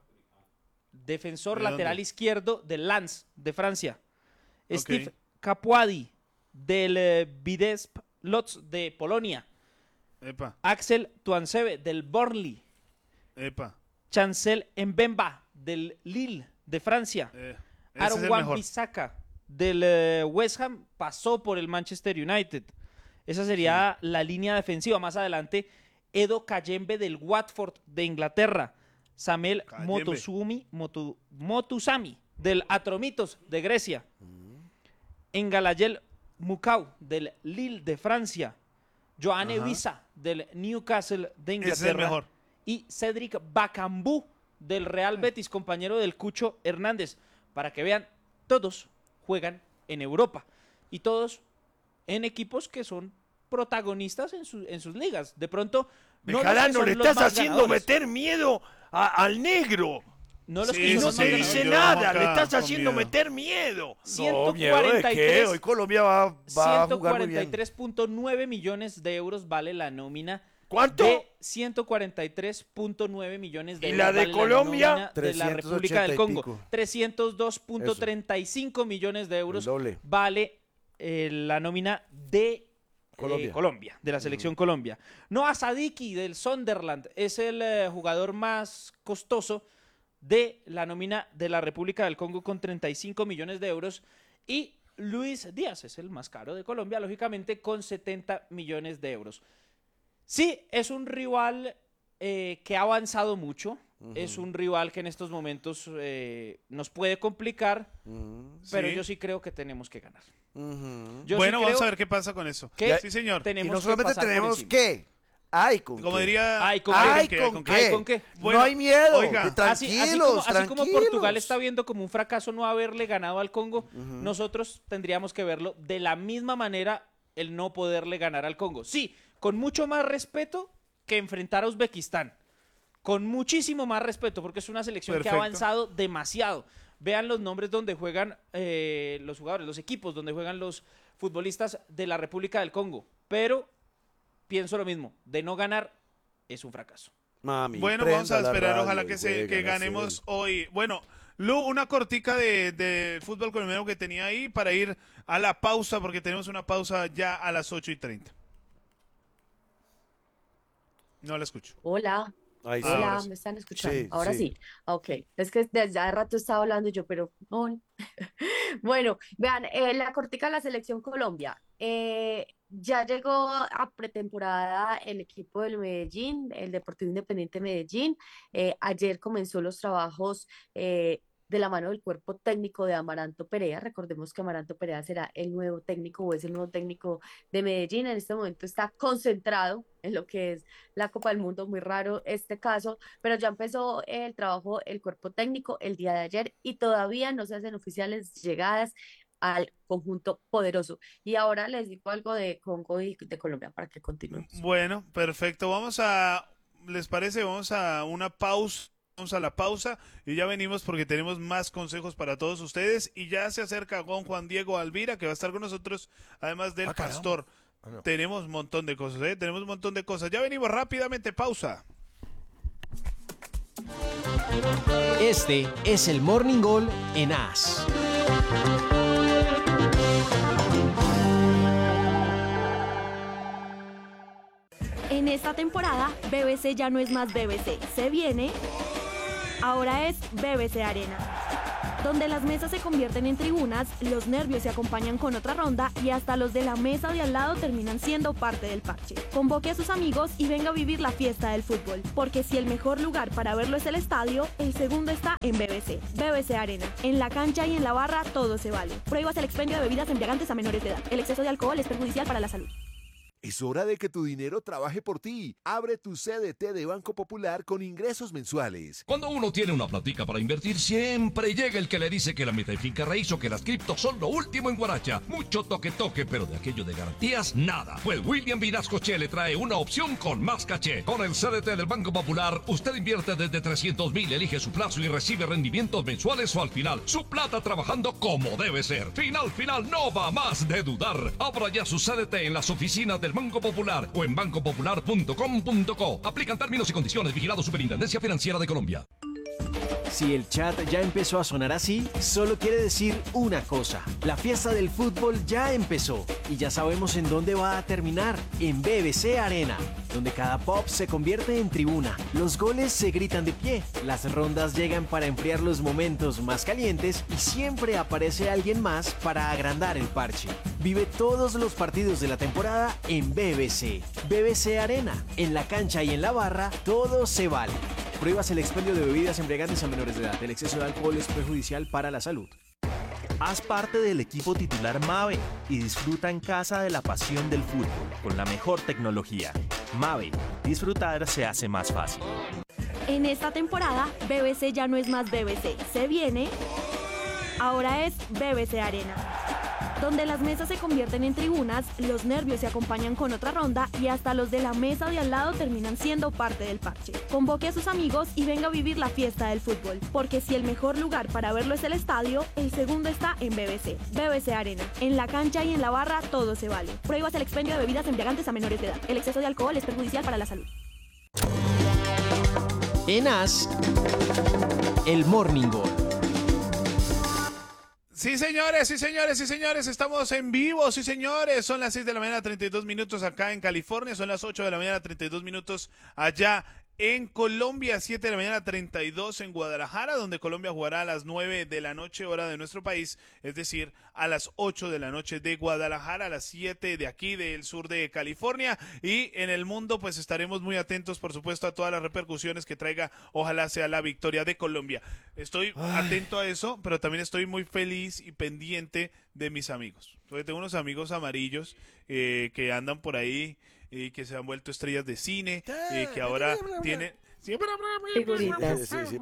defensor ¿De dónde? lateral izquierdo del Lens de Francia. Ok. Steve Capuadi, del eh, Videsp Lodz de Polonia. Epa, Axel Tuansebe, del Burnley. epa. Chancel Mbemba, del Lille de Francia. Eh, ese es Aaron el Wan mejor. Bissaka, del eh, West Ham, pasó por el Manchester United. Esa sería la línea defensiva. Más adelante, Edo Kayembe, del Watford de Inglaterra. Samuel Kayembe. Motosumi, Motu- Motusami, del Atromitos de Grecia. Engalayel Mukau, del Lille de Francia. Joanne Ajá. Wissa, del Newcastle de Ese Inglaterra. es el mejor. Y Cedric Bakambu, del Real Betis, compañero del Cucho Hernández. Para que vean, todos juegan en Europa. Y todos en equipos que son protagonistas en, su- en sus ligas. De pronto, no los que Bejarano, son le los estás más haciendo ganadores. meter miedo a- al negro. No los Sí, que Y son no los te más sí, dice ganadores. yo nada, acá le estás con haciendo miedo. meter miedo. No, miedo de qué, ciento cuarenta y tres hoy Colombia va, va a jugar muy ciento cuarenta y bien. tres punto nueve millones de euros vale la nómina. ¿Cuánto? De ciento cuarenta y tres punto nueve millones de ¿Y euros. la de vale Colombia? nómina de la trescientos República del ochenta y Congo. pico. trescientos dos punto treinta y cinco millones de euros El doble. vale eh, la nómina de eh, Colombia. Colombia, de la selección Colombia. Noah Sadiki del Sunderland es el eh, jugador más costoso de la nómina de la República del Congo con treinta y cinco millones de euros. Y Luis Díaz es el más caro de Colombia, lógicamente, con setenta millones de euros. Sí, es un rival eh, que ha avanzado mucho. Ujú. Es un rival que en estos momentos eh, nos puede complicar, Ujú. pero Sí. yo sí creo que tenemos que ganar. Ujú. Yo Bueno, sí vamos creo a ver qué pasa con eso. que Sí, señor. Y tenemos no que solamente pasar por tenemos encima. que, hay con Como qué. diría... Ay, ¿con Ay, qué? con, ¿Con qué. Ay, ¿con qué? Bueno, no hay miedo. oiga. que Así, tranquilos, así como, así como tranquilos. Portugal está viendo como un fracaso no haberle ganado al Congo, nosotros tendríamos que verlo de la misma manera el no poderle ganar al Congo. Sí, con mucho más respeto que enfrentar a Uzbekistán. Con muchísimo más respeto, porque es una selección que Perfecto. ha avanzado demasiado. Vean los nombres donde juegan eh, los jugadores, los equipos donde juegan los futbolistas de la República del Congo. Pero pienso lo mismo, de no ganar es un fracaso. Mami, Bueno, vamos a prenda la esperar, radio ojalá y que, se, jueguen que a ganemos hacer. hoy. Bueno, Lu, una cortica de, de fútbol colombiano que tenía ahí para ir a la pausa, porque tenemos una pausa ya a las ocho y treinta. No la escucho. Hola. Ahí sí. Hola, Ahora sí. ¿me están escuchando? Sí, Ahora sí. sí. Ok. Es que desde hace rato estaba hablando yo, pero no. Bueno, vean, eh, la cortica de la selección Colombia. Eh, ya llegó a pretemporada el equipo del Medellín, el Deportivo Independiente Medellín. Eh, ayer comenzó los trabajos eh, de la mano del cuerpo técnico de Amaranto Perea. Recordemos que Amaranto Perea será el nuevo técnico o es el nuevo técnico de Medellín. En este momento está concentrado en lo que es la Copa del Mundo, muy raro este caso, pero ya empezó el trabajo, el cuerpo técnico el día de ayer y todavía no se hacen oficiales llegadas al conjunto poderoso. Y ahora les digo algo de Congo y de Colombia para que continúen. Bueno, perfecto. Vamos a, ¿les parece? Vamos a una pausa. Vamos a la pausa y ya venimos porque tenemos más consejos para todos ustedes y ya se acerca con Juan Diego Alvira que va a estar con nosotros, además del Ah, caramba. pastor. Ah, no. Tenemos un montón de cosas, ¿eh? Tenemos un montón de cosas. Ya venimos rápidamente, pausa. Este es el Morning Goal en A S. En esta temporada, B B C ya no es más B B C. Se viene... Ahora es B B C Arena, donde las mesas se convierten en tribunas, los nervios se acompañan con otra ronda y hasta los de la mesa de al lado terminan siendo parte del parche. Convoque a sus amigos y venga a vivir la fiesta del fútbol, porque si el mejor lugar para verlo es el estadio, el segundo está en B B C. B B C Arena. En la cancha y en la barra todo se vale. Prohíbas el expendio de bebidas embriagantes a menores de edad. El exceso de alcohol es perjudicial para la salud. Es hora de que tu dinero trabaje por ti. Abre tu C D T de Banco Popular con ingresos mensuales. Cuando uno tiene una platica para invertir, siempre llega el que le dice que la meta de finca raíz o que las criptos son lo último en Guaracha. Mucho toque toque, pero de aquello de garantías, nada. Pues William Vinascoche le trae una opción con más caché. Con el C D T del Banco Popular, usted invierte desde trescientos mil, elige su plazo y recibe rendimientos mensuales o al final. Su plata trabajando como debe ser. Final, final, no va más de dudar. Abra ya su C D T en las oficinas del Banco Popular o en banco popular punto com punto co. Aplican términos y condiciones. Vigilado Superintendencia Financiera de Colombia. Si el chat ya empezó a sonar así, solo quiere decir una cosa. La fiesta del fútbol ya empezó y ya sabemos en dónde va a terminar, en B B C Arena, donde cada pop se convierte en tribuna. Los goles se gritan de pie, las rondas llegan para enfriar los momentos más calientes y siempre aparece alguien más para agrandar el parche. Vive todos los partidos de la temporada en B B C. B B C Arena, en la cancha y en la barra, todo se vale. Prohíbas el expendio de bebidas embriagantes a menores de edad. El exceso de alcohol es perjudicial para la salud. Haz parte del equipo titular Mave y disfruta en casa de la pasión del fútbol con la mejor tecnología. Mave, disfrutar se hace más fácil. En esta temporada, B B C ya no es más B B C. Se viene. Ahora es B B C Arena, donde las mesas se convierten en tribunas, los nervios se acompañan con otra ronda y hasta los de la mesa de al lado terminan siendo parte del parche. Convoque a sus amigos y venga a vivir la fiesta del fútbol, porque si el mejor lugar para verlo es el estadio, el segundo está en B B C. B B C Arena. En la cancha y en la barra todo se vale. Prohíbas el expendio de bebidas embriagantes a menores de edad. El exceso de alcohol es perjudicial para la salud. En As, el Morning Ball. Sí, señores, sí, señores, sí, señores, estamos en vivo, sí, señores, son las seis de la mañana, treinta y dos minutos acá en California, son las ocho de la mañana, treinta y dos minutos allá en Colombia, siete de la mañana, treinta y dos en Guadalajara, donde Colombia jugará a las nueve de la noche, hora de nuestro país, es decir, a las ocho de la noche de Guadalajara, a las siete de aquí, del sur de California, y en el mundo, pues estaremos muy atentos, por supuesto, a todas las repercusiones que traiga, ojalá sea la victoria de Colombia. Estoy Ay. atento a eso, pero también estoy muy feliz y pendiente de mis amigos. Porque tengo unos amigos amarillos eh, que andan por ahí, y que se han vuelto estrellas de cine y que ahora tienen figuritas. Sí, sí, sí.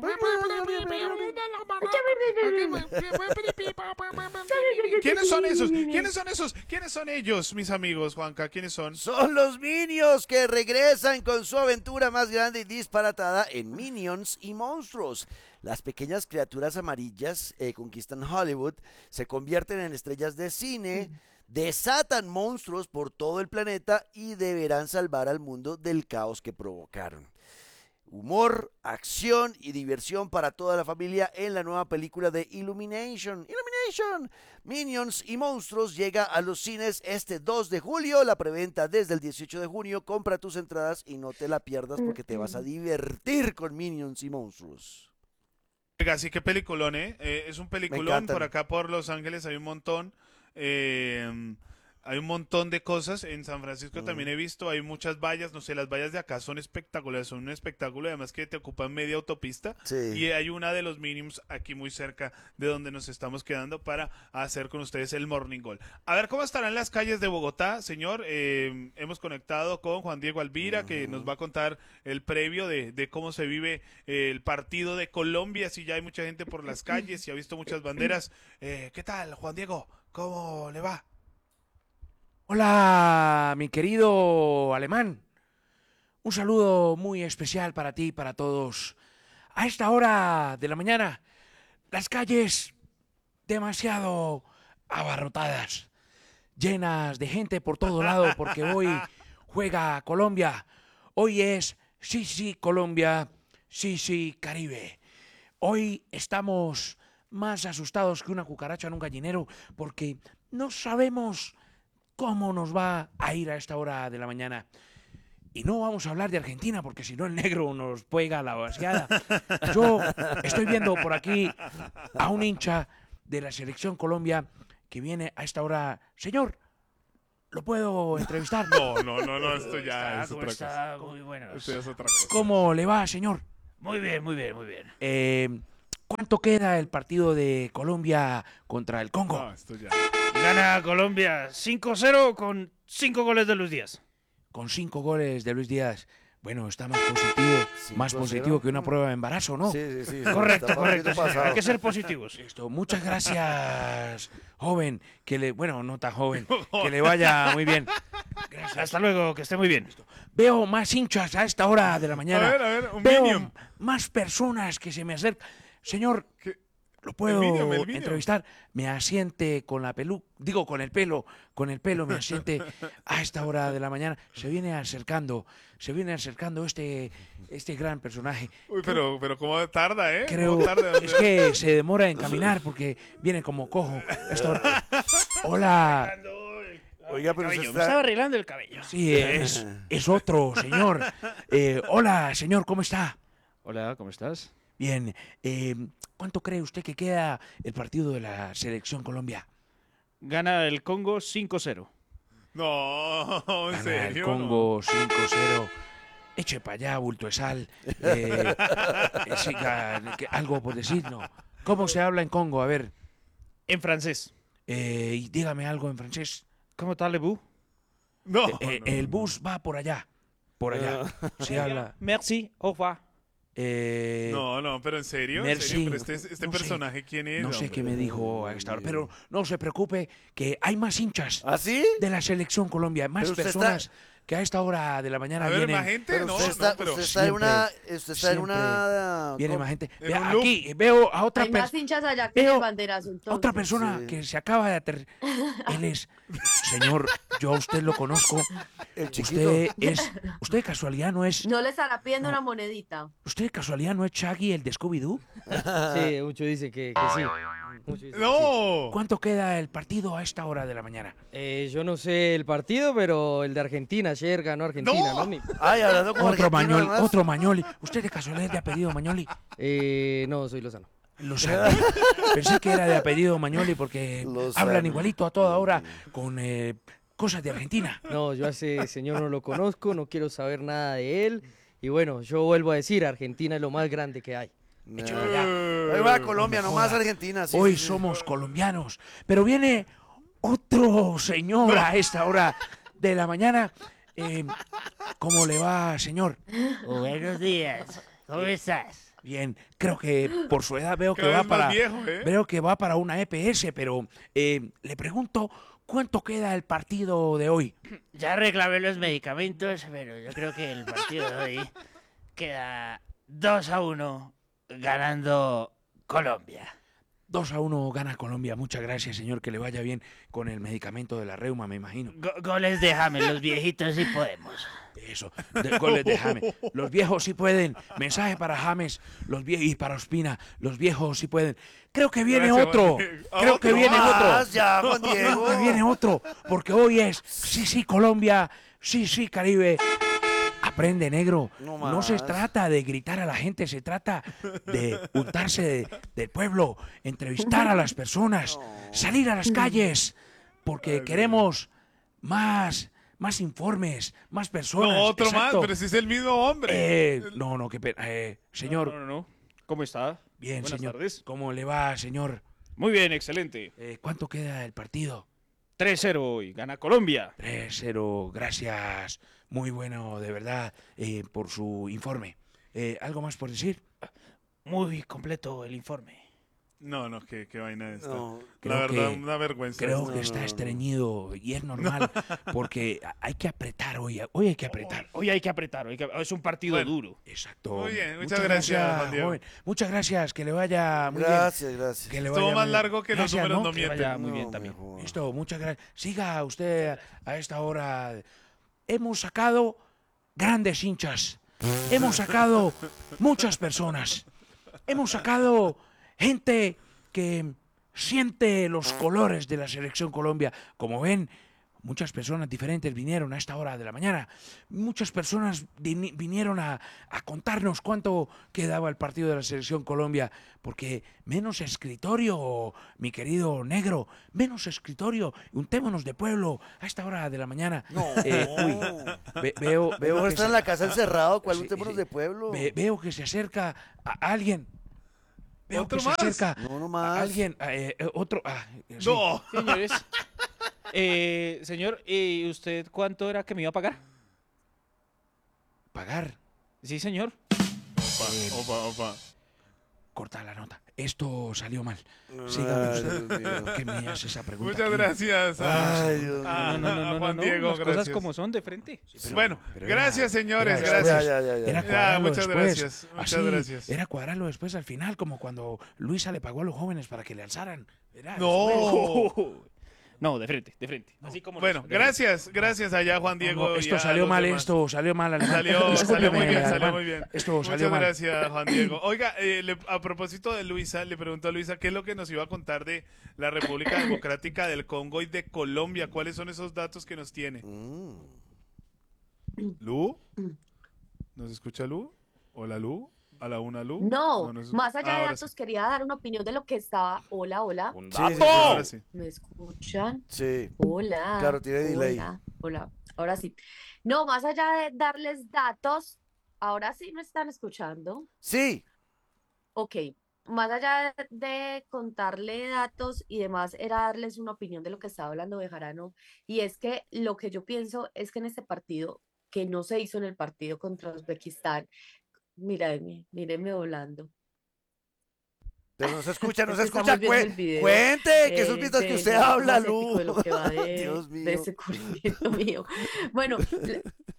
¿Quiénes son esos? ¿Quiénes son esos? ¿Quiénes son ellos, mis amigos, Juanca? ¿Quiénes son? Son los Minions que regresan con su aventura más grande y disparatada en Minions y Monstruos. Las pequeñas criaturas amarillas eh, conquistan Hollywood, se convierten en estrellas de cine, desatan monstruos por todo el planeta y deberán salvar al mundo del caos que provocaron. Humor, acción y diversión para toda la familia en la nueva película de Illumination. Illumination. Minions y Monstruos llega a los cines este dos de julio. La preventa desde el dieciocho de junio. Compra tus entradas y no te la pierdas porque te vas a divertir con Minions y Monstruos. Oiga, sí, qué peliculón, ¿eh? eh es un peliculón. Por acá, por Los Ángeles, hay un montón. Eh, hay un montón de cosas. En San Francisco mm. también he visto, hay muchas vallas, no sé, las vallas de acá son espectaculares, son un espectáculo, además que te ocupan media autopista. Sí. Y hay una de los Minions aquí muy cerca de donde nos estamos quedando para hacer con ustedes el Morning Goal. A ver cómo estarán las calles de Bogotá, señor. Eh, hemos conectado con Juan Diego Alvira, uh-huh. que nos va a contar el previo de, de cómo se vive eh, el partido de Colombia, si ya hay mucha gente por las calles, si ha visto muchas banderas. Eh, ¿Qué tal, Juan Diego? ¿Cómo le va? Hola, mi querido Alemán. Un saludo muy especial para ti y para todos. A esta hora de la mañana, las calles demasiado abarrotadas, llenas de gente por todo lado, porque hoy juega Colombia. Hoy es sí, sí, Colombia, sí, sí, Caribe. Hoy estamos más asustados que una cucaracha en un gallinero, porque no sabemos cómo nos va a ir a esta hora de la mañana. Y no vamos a hablar de Argentina, porque si no el negro nos pega la vaciada. Yo estoy viendo por aquí a un hincha de la Selección Colombia que viene a esta hora. Señor, ¿lo puedo entrevistar? No, no, no, no, esto ya es ¿Cómo otra está? cosa. Muy bueno. Esto ya es otra cosa. ¿Cómo le va, señor? Muy bien, muy bien, muy bien. Eh, ¿Cuánto queda el partido de Colombia contra el Congo? No, esto ya. Gana Colombia cinco cero con cinco goles de Luis Díaz. Con cinco goles de Luis Díaz. Bueno, está más positivo, más positivo que una prueba de embarazo, ¿no? Sí, sí, sí. Correcto, Está correcto. poquito sí, pasado. hay que ser positivos. Listo, muchas gracias, joven. Que le, bueno, no tan joven. Que le vaya muy bien. Gracias. Hasta luego, que esté muy bien. Veo más hinchas a esta hora de la mañana. A ver, a ver, un Veo Minion. más personas que se me acercan. Señor, ¿Qué? ¿lo puedo El Minion, el Minion. entrevistar? Me asiente con la pelu, digo con el pelo, con el pelo me asiente a esta hora de la mañana. Se viene acercando, se viene acercando este, este gran personaje. Uy, pero, pero cómo tarda, ¿eh? Creo ¿Cómo tarda? es que se demora en caminar porque viene como cojo. Esta hora. Hola. Oiga, pero se Cabello, me está... estaba arreglando el cabello. Sí, es, es otro señor. Eh, hola, señor, ¿cómo está? Hola, ¿cómo estás? Bien. Eh, ¿Cuánto cree usted que queda el partido de la Selección Colombia? Gana el Congo cinco cero. No, en Gana el serio. Congo cinco cero. Eche para allá, bulto de sal. Eh, eh, siga, que- algo por decir, ¿no? ¿Cómo se habla en Congo? A ver, En francés. eh, y dígame algo en francés. ¿Cómo está le vous? No, Eh, no, el bus va por allá. Por allá. Se habla. Merci, au revoir. Eh, no, no, pero en serio, en Merci. serio, pero este, este No sé. personaje, ¿quién es? No sé hombre? qué me dijo a esta hora, pero no se preocupe que hay más hinchas ¿Ah, sí? de la Selección Colombia, más Pero usted personas que a esta hora de la mañana A ver, vienen. más gente, Pero no, usted está, no, pero usted está en una... siempre, Usted está en una... Viene ¿cómo? más gente. En Vea, un loop. aquí veo a otra Hay más persona. hinchas allá que en Veo el banderazo. entonces. Otra persona Sí. que se acaba de aterrizar. Él es, señor, yo a usted lo conozco. El chiquito. Usted es, usted de casualidad no es, No le estará pidiendo No. una monedita. usted de casualidad no es Shaggy el de Scooby-Doo. Sí, muchos dicen que, que sí. Muchos dicen que sí. No. ¿Cuánto queda el partido a esta hora de la mañana? Eh, yo no sé el partido, pero el de Argentina, ayer ganó Argentina, No. ¿no? Mi- Ay, hablando con Otro argentino, Mañoli, además. otro Mañoli. ¿Usted de casualidad es de apellido Mañoli? Eh, no, soy Lozano. Lo sabe. Pensé que era de apellido Mañoli porque Lo hablan sabe. igualito a toda hora con eh, cosas de Argentina. No, yo a ese señor no lo conozco, no quiero saber nada de él. Y bueno, yo vuelvo a decir, Argentina es lo más grande que hay. Échalo allá. Ahí va Colombia, No me nomás joda. Argentina. sí, Hoy sí, sí. somos colombianos, pero viene otro señor a esta hora de la mañana. Eh, ¿Cómo le va, señor? Buenos días. ¿Cómo estás? Bien, creo que por su edad veo que Cada va vez más para viejo, ¿eh? veo que va para una E P S, pero eh, le pregunto cuánto queda el partido de hoy. Ya reclamé los medicamentos, pero yo creo que el partido de hoy queda dos a uno ganando Colombia. dos a uno gana Colombia. Muchas gracias, señor, que le vaya bien con el medicamento de la reuma, me imagino. Go- goles de James, los viejitos sí podemos. Eso, de goles de James. Los viejos sí pueden. Mensaje para James los vie- y para Ospina. Los viejos sí pueden. Creo que viene Gracias, otro. Juan Diego. Creo que ¿Otro viene más? otro. Ya, Juan Diego. Creo que viene otro. Porque hoy es sí, sí, Colombia. Sí, sí, Caribe. Aprende, negro. No No, se más. trata de gritar a la gente, se trata de untarse de- del pueblo, entrevistar a las personas, salir a las calles, porque queremos más, más informes, más personas. No, otro Exacto. más, pero si es el mismo hombre. Eh, no, no, qué pena. Eh, señor, No, no, no. ¿Cómo está? bien, Buenas señor. tardes. ¿Cómo le va, señor? Muy bien, excelente. Eh, ¿Cuánto queda el partido? tres cero hoy. Gana Colombia. tres cero, gracias. Muy bueno, de verdad, eh, por su informe. Eh, ¿Algo más por decir? Muy completo el informe. No, no, qué, qué vaina esta. No, La creo verdad, que- una vergüenza. Creo esto. que está estreñido y es normal porque hay que apretar hoy. Hoy hay que apretar. Hoy hay que apretar. Hoy hay que- Es un partido Bueno. duro. Exacto. Muy bien, muchas gracias, Juan Diego. joven. Muchas gracias, que le vaya muy Gracias, bien. gracias. Que le Estuvo vaya más muy- largo que los Gracias, números no Que mienten. vaya muy No, bien también. mejor. Listo, muchas gracias. Siga usted a esta hora. Hemos sacado grandes hinchas. Hemos sacado muchas personas. Hemos sacado gente que siente los colores de la selección Colombia. Como ven, muchas personas diferentes vinieron a esta hora de la mañana. Muchas personas vini- vinieron a, a contarnos cuánto quedaba el partido de la Selección Colombia, porque menos escritorio, mi querido negro, menos escritorio, untémonos de pueblo a esta hora de la mañana. No. Eh, uy, ve- veo, veo Veo que está se- en la casa encerrado, ¿cuál Sí, untémonos sí. de pueblo? Ve- veo que se acerca a alguien. Veo ¿Otro que más? se acerca No, no a más. alguien, eh, eh, otro. ah, sí. No. Señores, eh, señor, ¿y usted cuánto era que me iba a pagar? Pagar. Sí, señor. Opa, opa, opa. Corta la nota. Esto salió mal. Ay, Sígame usted. Dios mío. ¿Por qué me hace esa pregunta? Muchas aquí? gracias a, Ay, Dios mío. a- No, no, no, a no, Juan no, Diego. las cosas Gracias. como son de frente. Pero- Bueno, pero era- gracias señores, era gracias. después. Ya, ya, ya, ya. Era Ya, cuadrarlo muchas después. gracias, muchas Así, gracias. Era cuadrarlo después al final, como cuando Luisa le pagó a los jóvenes para que le alzaran. Era No. después. No, de frente, de frente. Así como Bueno, los- de frente. gracias, gracias allá Juan No, Diego. no, y esto a salió los mal, demás. esto salió mal, alemán. Salió, salió Discúlpeme, muy bien, salió alemán. muy bien. Esto Muchas salió mal. gracias, Juan Diego. Oiga, eh, le- a propósito de Luisa, le pregunto a Luisa, ¿qué es lo que nos iba a contar de la República Democrática del Congo y de Colombia? ¿Cuáles son esos datos que nos tiene? Mm. ¿Lu? ¿Nos escucha Lu? Hola, Lu. ¿A la una, Lu? No, nos- más allá Ah, de ahora datos, quería dar una opinión de lo que estaba. Hola, hola. Sí, sí, sí, Ahora sí. ¿Me escuchan? sí. Hola. Claro, tiene delay. Hola, hola. Ahora sí. No, más allá de darles datos, ahora sí me están escuchando. Sí. Ok, más allá de, de contarle datos y demás, era darles una opinión de lo que estaba hablando Bejarano. Y es que lo que yo pienso es que en este partido, que no se hizo en el partido contra Uzbekistán, mírenme, mírenme volando. Pero no se escucha, no Es se que escucha. estamos viendo Cue- el video, Cuente, que esos eh, vistos que del usted dato habla, más épico Lu. de lo que va de, Dios de mío. ese cubrimiento mío. Bueno, le-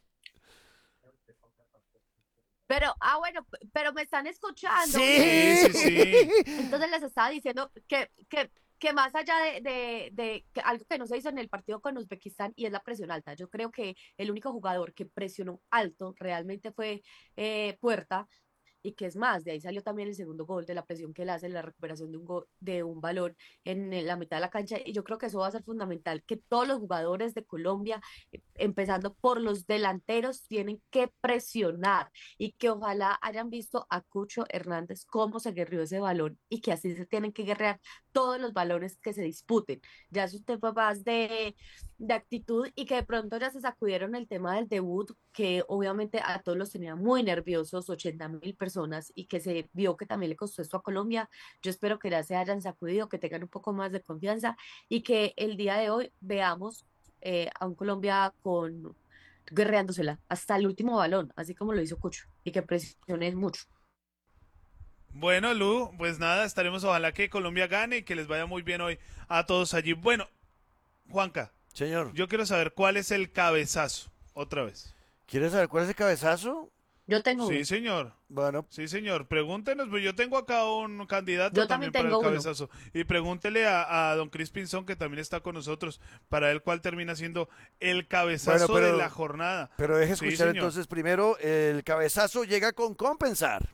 pero, ah, bueno, p- pero me están escuchando. Sí, sí, sí. Entonces les estaba diciendo que, que, que más allá de, de, de que algo que no se hizo en el partido con Uzbekistán y es la presión alta. Yo creo que el único jugador que presionó alto realmente fue eh, Puerta. Y que es más, de ahí salió también el segundo gol de la presión que él hace en la recuperación de un, go- de un balón en eh, la mitad de la cancha. Y yo creo que eso va a ser fundamental, que todos los jugadores de Colombia, eh, empezando por los delanteros, tienen que presionar y que ojalá hayan visto a Cucho Hernández cómo se guerreó ese balón y que así se tienen que guerrear todos los balones que se disputen. Ya es un tema más de, de actitud y que de pronto ya se sacudieron el tema del debut, que obviamente a todos los tenía muy nerviosos, ochenta mil personas, y que se vio que también le costó esto a Colombia. Yo espero que ya se hayan sacudido, que tengan un poco más de confianza y que el día de hoy veamos eh, a un Colombia con guerreándosela hasta el último balón, así como lo hizo Cucho, y que presione mucho. Bueno, Lu, pues nada, estaremos, ojalá que Colombia gane y que les vaya muy bien hoy a todos allí. Bueno, Juanca. Señor. Yo quiero saber cuál es el cabezazo, otra vez. ¿Quieres saber cuál es el cabezazo? Yo tengo Sí, uno. señor. Bueno. Sí, señor. Pregúntenos, pues yo tengo acá un candidato Yo también también para el tengo uno. cabezazo. Y pregúntele a, a don Chris Pinzón, que también está con nosotros, para el cual termina siendo el cabezazo Bueno, pero- de la jornada. Pero deje Sí, escuchar señor. entonces primero, el cabezazo llega con compensar.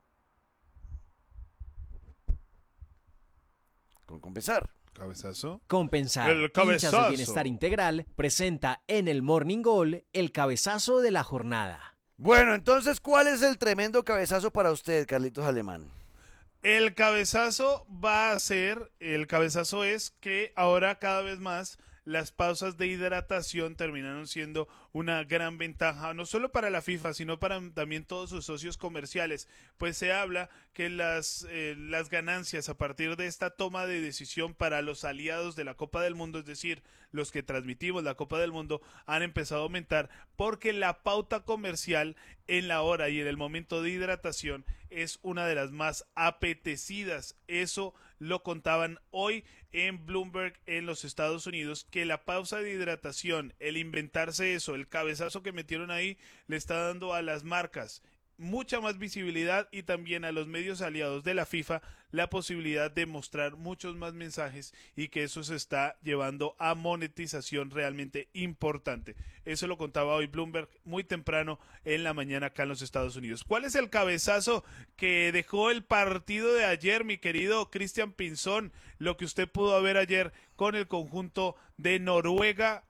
Con compensar. Cabezazo. Compensar. El Hinchas cabezazo. del Bienestar Integral presenta en el Morning Goal el cabezazo de la jornada. Bueno, entonces, ¿cuál es el tremendo cabezazo para usted, Carlitos Alemán? El cabezazo va a ser, el cabezazo es que ahora cada vez más las pausas de hidratación terminaron siendo una gran ventaja, no solo para la FIFA, sino para también todos sus socios comerciales, pues se habla que las, eh, las ganancias a partir de esta toma de decisión para los aliados de la Copa del Mundo, es decir, los que transmitimos la Copa del Mundo, han empezado a aumentar porque la pauta comercial en la hora y en el momento de hidratación es una de las más apetecidas. Eso lo contaban hoy en Bloomberg en los Estados Unidos, que la pausa de hidratación, el inventarse eso, el cabezazo que metieron ahí, le está dando a las marcas mucha más visibilidad y también a los medios aliados de la FIFA la posibilidad de mostrar muchos más mensajes y que eso se está llevando a monetización realmente importante. Eso lo contaba hoy Bloomberg muy temprano en la mañana acá en los Estados Unidos. ¿Cuál es el cabezazo que dejó el partido de ayer, mi querido Cristian Pinzón? Lo que usted pudo ver ayer con el conjunto de Noruega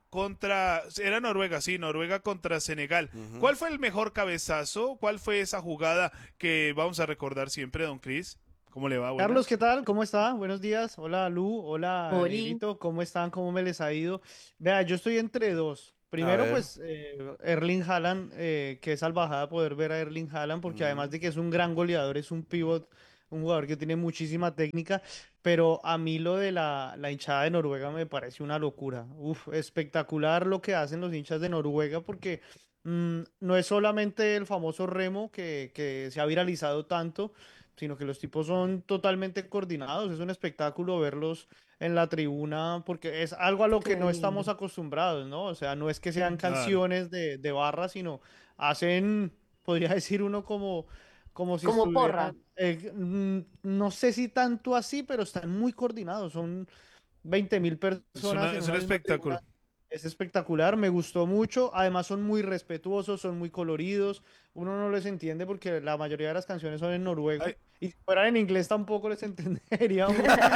contra, era Noruega, sí, Noruega contra Senegal. Ujú. ¿Cuál fue el mejor cabezazo? ¿Cuál fue esa jugada que vamos a recordar siempre, don Cris? ¿Cómo le va? Buenas. Carlos, ¿qué tal? ¿Cómo está? Buenos días. Hola, Lu. Hola, Oli. Negrito. ¿Cómo están? ¿Cómo me les ha ido? Vea, yo estoy entre dos. Primero, ver. pues, eh, Erling Haaland, eh, que es salvajada poder ver a Erling Haaland, porque Ujú. además de que es un gran goleador, es un pivot, un jugador que tiene muchísima técnica, pero a mí lo de la, la hinchada de Noruega me parece una locura. Uf, espectacular lo que hacen los hinchas de Noruega, porque mm, no es solamente el famoso remo que, que se ha viralizado tanto, sino que los tipos son totalmente coordinados. Es un espectáculo verlos en la tribuna, porque es algo a lo que Qué no estamos lindo. acostumbrados, ¿no? O sea, no es que sean Claro. canciones de, de barra, sino hacen, podría decir uno como, como si Como porra. estuvieran, eh, mm, no sé si tanto así, pero están muy coordinados. Son veinte mil Es, personas una, en es una un misma espectáculo. tribuna. Es espectacular, me gustó mucho. Además son muy respetuosos, son muy coloridos. Uno no les entiende porque la mayoría de las canciones son en noruego. Ay. Y si fueran en inglés tampoco les entenderíamos.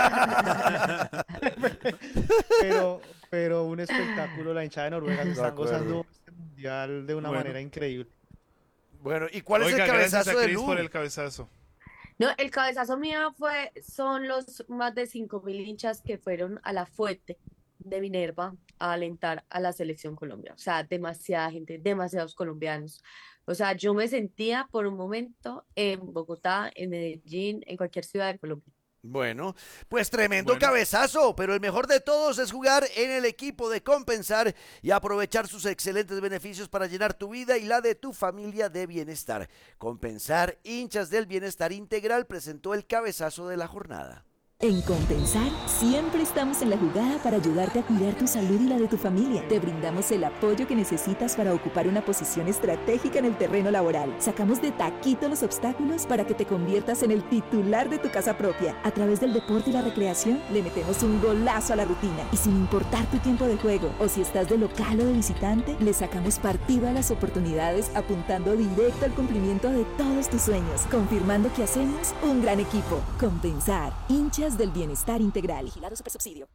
Pero, pero un espectáculo, la hinchada de Noruega se De están acuerdo. gozando este mundial de una Bueno. manera increíble. Bueno, ¿y cuál es Oiga, el gracias cabezazo a de Cris Lu? por el cabezazo. No, el cabezazo mío fue, son los más de cinco mil hinchas que fueron a la fuente de Minerva a alentar a la selección Colombia. O sea, demasiada gente, demasiados colombianos. O sea, yo me sentía por un momento en Bogotá, en Medellín, en cualquier ciudad de Colombia. Bueno, pues tremendo Bueno. cabezazo, pero el mejor de todos es jugar en el equipo de Compensar y aprovechar sus excelentes beneficios para llenar tu vida y la de tu familia de bienestar. Compensar, hinchas del bienestar integral, presentó el cabezazo de la jornada. En Compensar, siempre estamos en la jugada para ayudarte a cuidar tu salud y la de tu familia. Te brindamos el apoyo que necesitas para ocupar una posición estratégica en el terreno laboral. Sacamos de taquito los obstáculos para que te conviertas en el titular de tu casa propia. A través del deporte y la recreación, le metemos un golazo a la rutina. Y sin importar tu tiempo de juego, o si estás de local o de visitante, le sacamos partido a las oportunidades apuntando directo al cumplimiento de todos tus sueños, confirmando que hacemos un gran equipo. Compensar, hinchas del bienestar integral. Vigilado Supersubsidio.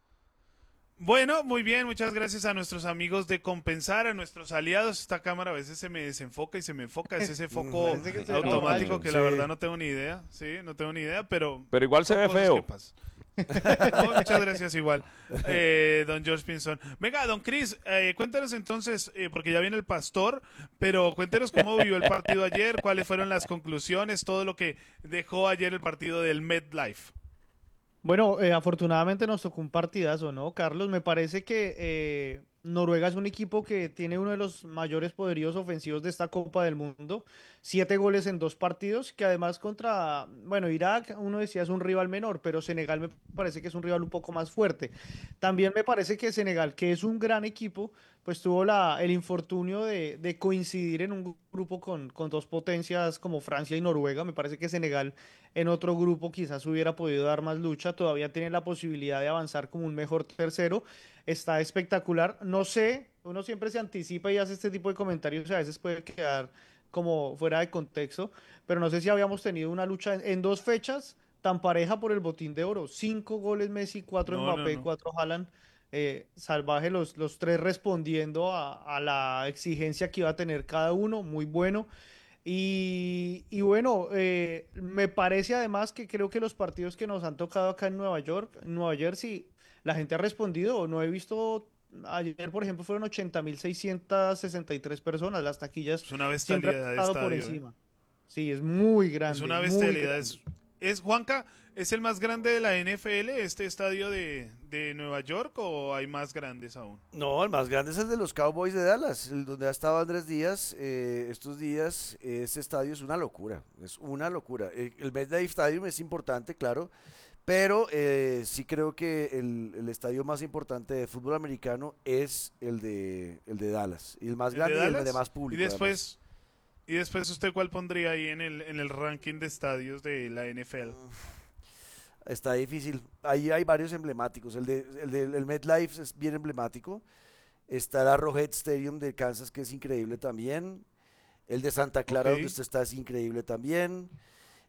Bueno, muy bien, muchas gracias a nuestros amigos de Compensar, a nuestros aliados. Esta cámara a veces se me desenfoca y se me enfoca, es ese foco Parece que se automático enoja. que la Sí. verdad no tengo ni idea, sí, no tengo ni idea, pero... Pero igual se son ve cosas feo. que pasan. No, muchas gracias igual, eh, don George Pinson. Venga, don Chris, eh, cuéntanos entonces, eh, porque ya viene el pastor, pero cuéntenos cómo vivió el partido ayer, cuáles fueron las conclusiones, todo lo que dejó ayer el partido del MetLife. Bueno, eh, afortunadamente nos tocó un partidazo, ¿no, Carlos? Me parece que eh, Noruega es un equipo que tiene uno de los mayores poderíos ofensivos de esta Copa del Mundo. Siete goles en dos partidos, que además contra, bueno, Irak, uno decía es un rival menor, pero Senegal me parece que es un rival un poco más fuerte. También me parece que Senegal, que es un gran equipo, pues tuvo la, el infortunio de, de coincidir en un grupo con, con dos potencias como Francia y Noruega. Me parece que Senegal en otro grupo quizás hubiera podido dar más lucha. Todavía tiene la posibilidad de avanzar como un mejor tercero. Está espectacular. No sé, uno siempre se anticipa y hace este tipo de comentarios y a veces puede quedar como fuera de contexto, pero no sé si habíamos tenido una lucha en, en dos fechas tan pareja por el botín de oro. Cinco goles Messi, cuatro No, no, Mbappé, no. cuatro Haaland. Eh, salvaje los, los tres respondiendo a, a la exigencia que iba a tener cada uno, muy bueno. Y, y bueno, eh, me parece además que creo que los partidos que nos han tocado acá en Nueva York, en Nueva Jersey, la gente ha respondido. No he visto, ayer por ejemplo fueron ochenta mil seiscientas sesenta y tres personas, las taquillas Es una siempre han bestialidad de estado por estadio, ¿eh? encima. Sí, es muy grande. Es una muy bestialidad. grande. Es, es, Juanca, ¿es el más grande de la N F L, este estadio de, de Nueva York, o hay más grandes aún? No, el más grande es el de los Cowboys de Dallas, el donde ha estado Andrés Díaz eh, estos días. Ese estadio es una locura, es una locura. El, el MetLife Stadium es importante, claro, pero eh, sí creo que el, el estadio más importante de fútbol americano es el de, el de Dallas, y el más ¿El grande de y el Dallas? de más público. Y después, y después ¿usted cuál pondría ahí en el, en el ranking de estadios de la N F L? Está difícil. Ahí hay varios emblemáticos. El de, el de el MetLife es bien emblemático. Está el Arrowhead Stadium de Kansas, que es increíble también. El de Santa Clara, Ok. donde usted está, es increíble también.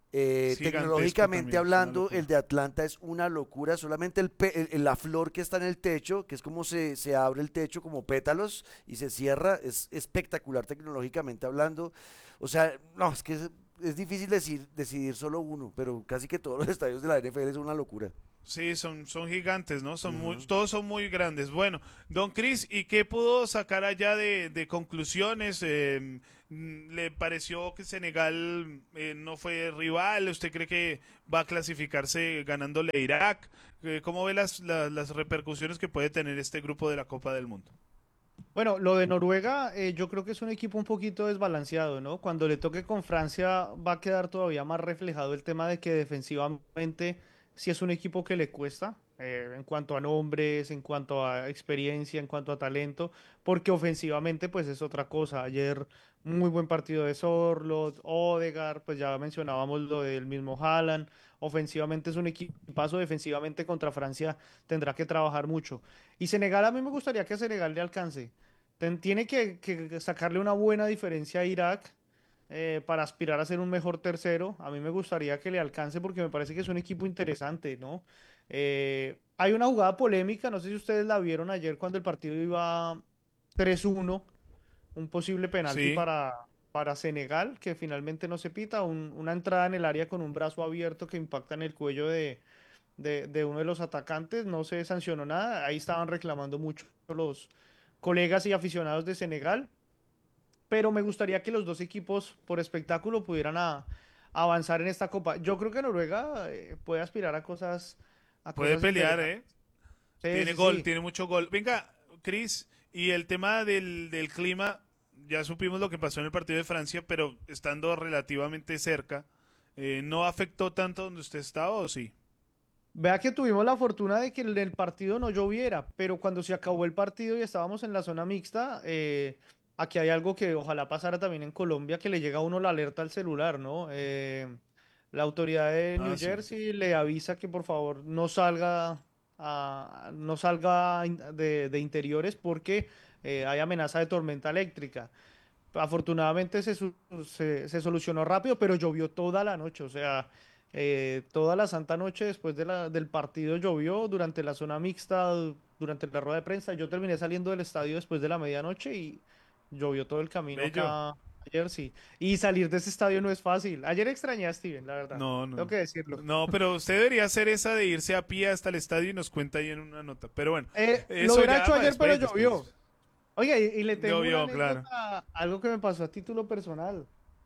Eh, Es gigantesco tecnológicamente también, es una hablando, locura. el de Atlanta es una locura. Solamente el pe- el- la flor que está en el techo, que es como se, se abre el techo como pétalos y se cierra, es espectacular tecnológicamente hablando. O sea, no, es que es, es difícil decir, decidir solo uno, pero casi que todos los estadios de la N F L son una locura. Sí, son, son gigantes, ¿no? Son muy- Ujú. todos son muy grandes. Bueno, don Cris, ¿y qué pudo sacar allá de, de conclusiones? Eh, mm, ¿le pareció que Senegal eh, no fue rival? ¿Usted cree que va a clasificarse ganándole a Irak? Eh, ¿Cómo ve las, las, las repercusiones que puede tener este grupo de la Copa del Mundo? Bueno, lo de Noruega, eh, yo creo que es un equipo un poquito desbalanceado, ¿no? Cuando le toque con Francia va a quedar todavía más reflejado el tema de que defensivamente sí es un equipo que le cuesta, eh, en cuanto a nombres, en cuanto a experiencia, en cuanto a talento, porque ofensivamente pues es otra cosa. Ayer muy buen partido de Sorloth, Odegaard, pues ya mencionábamos lo del mismo Haaland. Ofensivamente es un equipazo, defensivamente contra Francia tendrá que trabajar mucho. Y Senegal, a mí me gustaría que Senegal le alcance. Ten- tiene que, que sacarle una buena diferencia a Irak, eh, para aspirar a ser un mejor tercero. A mí me gustaría que le alcance porque me parece que es un equipo interesante, ¿no? Eh, hay una jugada polémica, no sé si ustedes la vieron ayer cuando el partido iba tres uno, un posible penalti Sí. para, para Senegal, que finalmente no se pita, un- una entrada en el área con un brazo abierto que impacta en el cuello de, de, de uno de los atacantes, no se sancionó nada, ahí estaban reclamando mucho los colegas y aficionados de Senegal, pero me gustaría que los dos equipos por espectáculo pudieran a- avanzar en esta copa. Yo creo que Noruega eh, puede aspirar a cosas, a Puede cosas pelear, ¿eh? interesantes. Sí, Tiene sí, gol, sí. tiene mucho gol. Venga, Cris, y el tema del, del clima, ya supimos lo que pasó en el partido de Francia, pero estando relativamente cerca, eh, ¿no afectó tanto donde usted estaba o sí? Vea que tuvimos la fortuna de que en el partido no lloviera, pero cuando se acabó el partido y estábamos en la zona mixta, eh, aquí hay algo que ojalá pasara también en Colombia, que le llega a uno la alerta al celular, ¿no? Eh, la autoridad de Ah, New sí. Jersey le avisa que por favor no salga, a- no salga in- de, de interiores porque eh, hay amenaza de tormenta eléctrica. Afortunadamente se, su- se, se solucionó rápido, pero llovió toda la noche, o sea, eh, toda la santa noche después de la- del partido llovió durante la zona mixta, du- durante la rueda de prensa. Yo terminé saliendo del estadio después de la medianoche y llovió todo el camino Bello. acá ayer, sí. Y salir de ese estadio no es fácil. Ayer extrañé a Steven, la verdad. No, no. Tengo que decirlo. No, pero usted debería hacer esa de irse a pie hasta el estadio y nos cuenta ahí en una nota. Pero bueno, Eh, lo eso hubiera ya hecho para ayer, pero después, llovió. después. Oiga, y, y le tengo Llovió, una claro. anécdota, algo que me pasó a título personal.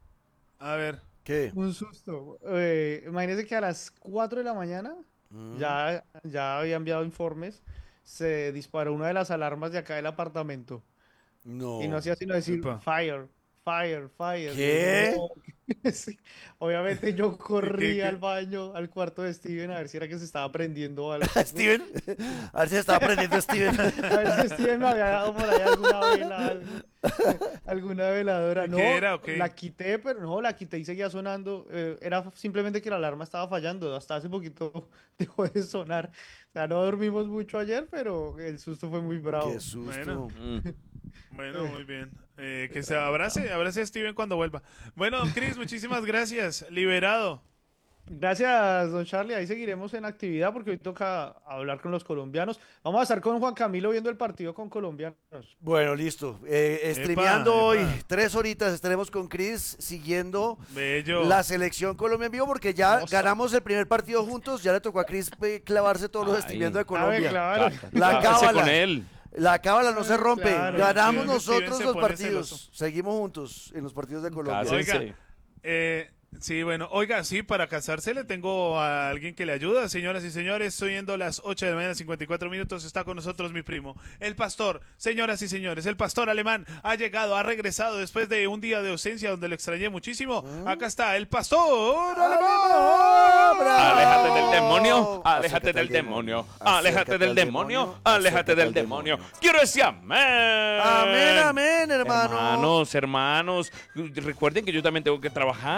A ver. ¿Qué? Un susto. Eh, imagínese que a las cuatro de la mañana, Mm. ya, ya había enviado informes, se disparó una de las alarmas de acá del apartamento. No. Y no hacía sino decir Epa. fire, fire, fire. ¿Qué? No. Sí. Obviamente yo corrí qué? al baño, al cuarto de Steven, a ver si era que se estaba prendiendo algo. Steven, a ver si estaba aprendiendo Steven. A ver si Steven me había dado por ahí alguna vela, algo, alguna veladora. ¿Qué No, era o qué? la quité, pero no, la quité y seguía sonando. Eh, era simplemente que la alarma estaba fallando. Hasta hace poquito dejó de sonar. O sea, no dormimos mucho ayer, pero el susto fue muy bravo. Qué susto. Bueno. Mm. Bueno, muy bien. Eh, que se abrace, abrace a Steven cuando vuelva. Bueno, don Cris, muchísimas gracias. Liberado. Gracias, don Charlie. Ahí seguiremos en actividad porque hoy toca hablar con los colombianos. Vamos a estar con Juan Camilo viendo el partido con colombianos. Bueno, listo. Eh, Epa, streameando hoy, epa. tres horitas estaremos con Chris siguiendo Bello. la selección Colombia en vivo porque ya Hermoso. ganamos el primer partido juntos. Ya le tocó a Chris eh, clavarse todos los Ay. streameando de A ver, Colombia. claro. La Clávese con cábala. él. La cábala no se rompe. Claro. Ganamos Steven- nosotros Steven se los pone partidos. celoso. Seguimos juntos en los partidos de Colombia. Cásense. Oiga, eh, sí, bueno, oiga, sí, para casarse le tengo a alguien que le ayuda, señoras y señores, siendo las ocho de la mañana, cincuenta y cuatro minutos, está con nosotros mi primo, el pastor, señoras y señores, el pastor alemán ha llegado, ha regresado después de un día de ausencia donde lo extrañé muchísimo. Acá está, el pastor alemán. ¡Bravo! Aléjate del demonio, aléjate Acércate del al demonio, demonio. aléjate Acércate del al demonio, demonio. aléjate Acércate del al demonio. demonio. Quiero decir amén. Amén, amén, hermano. Hermanos, hermanos, recuerden que yo también tengo que trabajar, tengo que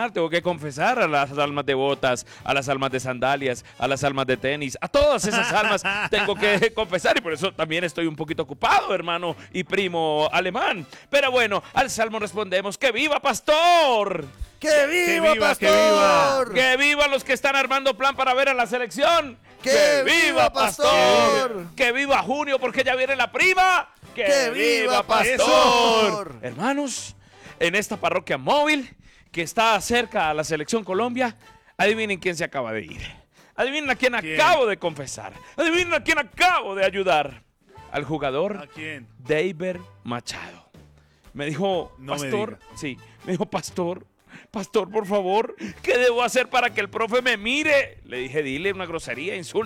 confesar a las almas devotas, a las almas de sandalias, a las almas de tenis, a todas esas almas tengo que confesar y por eso también estoy un poquito ocupado, hermano y primo alemán. Pero bueno, al salmo respondemos: ¡que viva Pastor! ¡Que viva, viva, Pastor! que viva! ¡Que viva los que están armando plan para ver a la selección! ¡Que viva, Pastor! ¡Que viva Junio porque ya viene la prima! ¡Que, ¡Que viva viva, Pastor! Pastor! Hermanos, en esta parroquia móvil que está cerca a la selección Colombia, adivinen quién se acaba de ir. Adivinen a quién, ¿Quién? acabo de confesar. Adivinen a quién acabo de ayudar. Al jugador ¿A quién? David Machado. Me dijo, No me Pastor, diga. sí, me dijo, Pastor, Pastor, por favor, ¿qué debo hacer para que el profe me mire? Le dije, dile una grosería, insulto.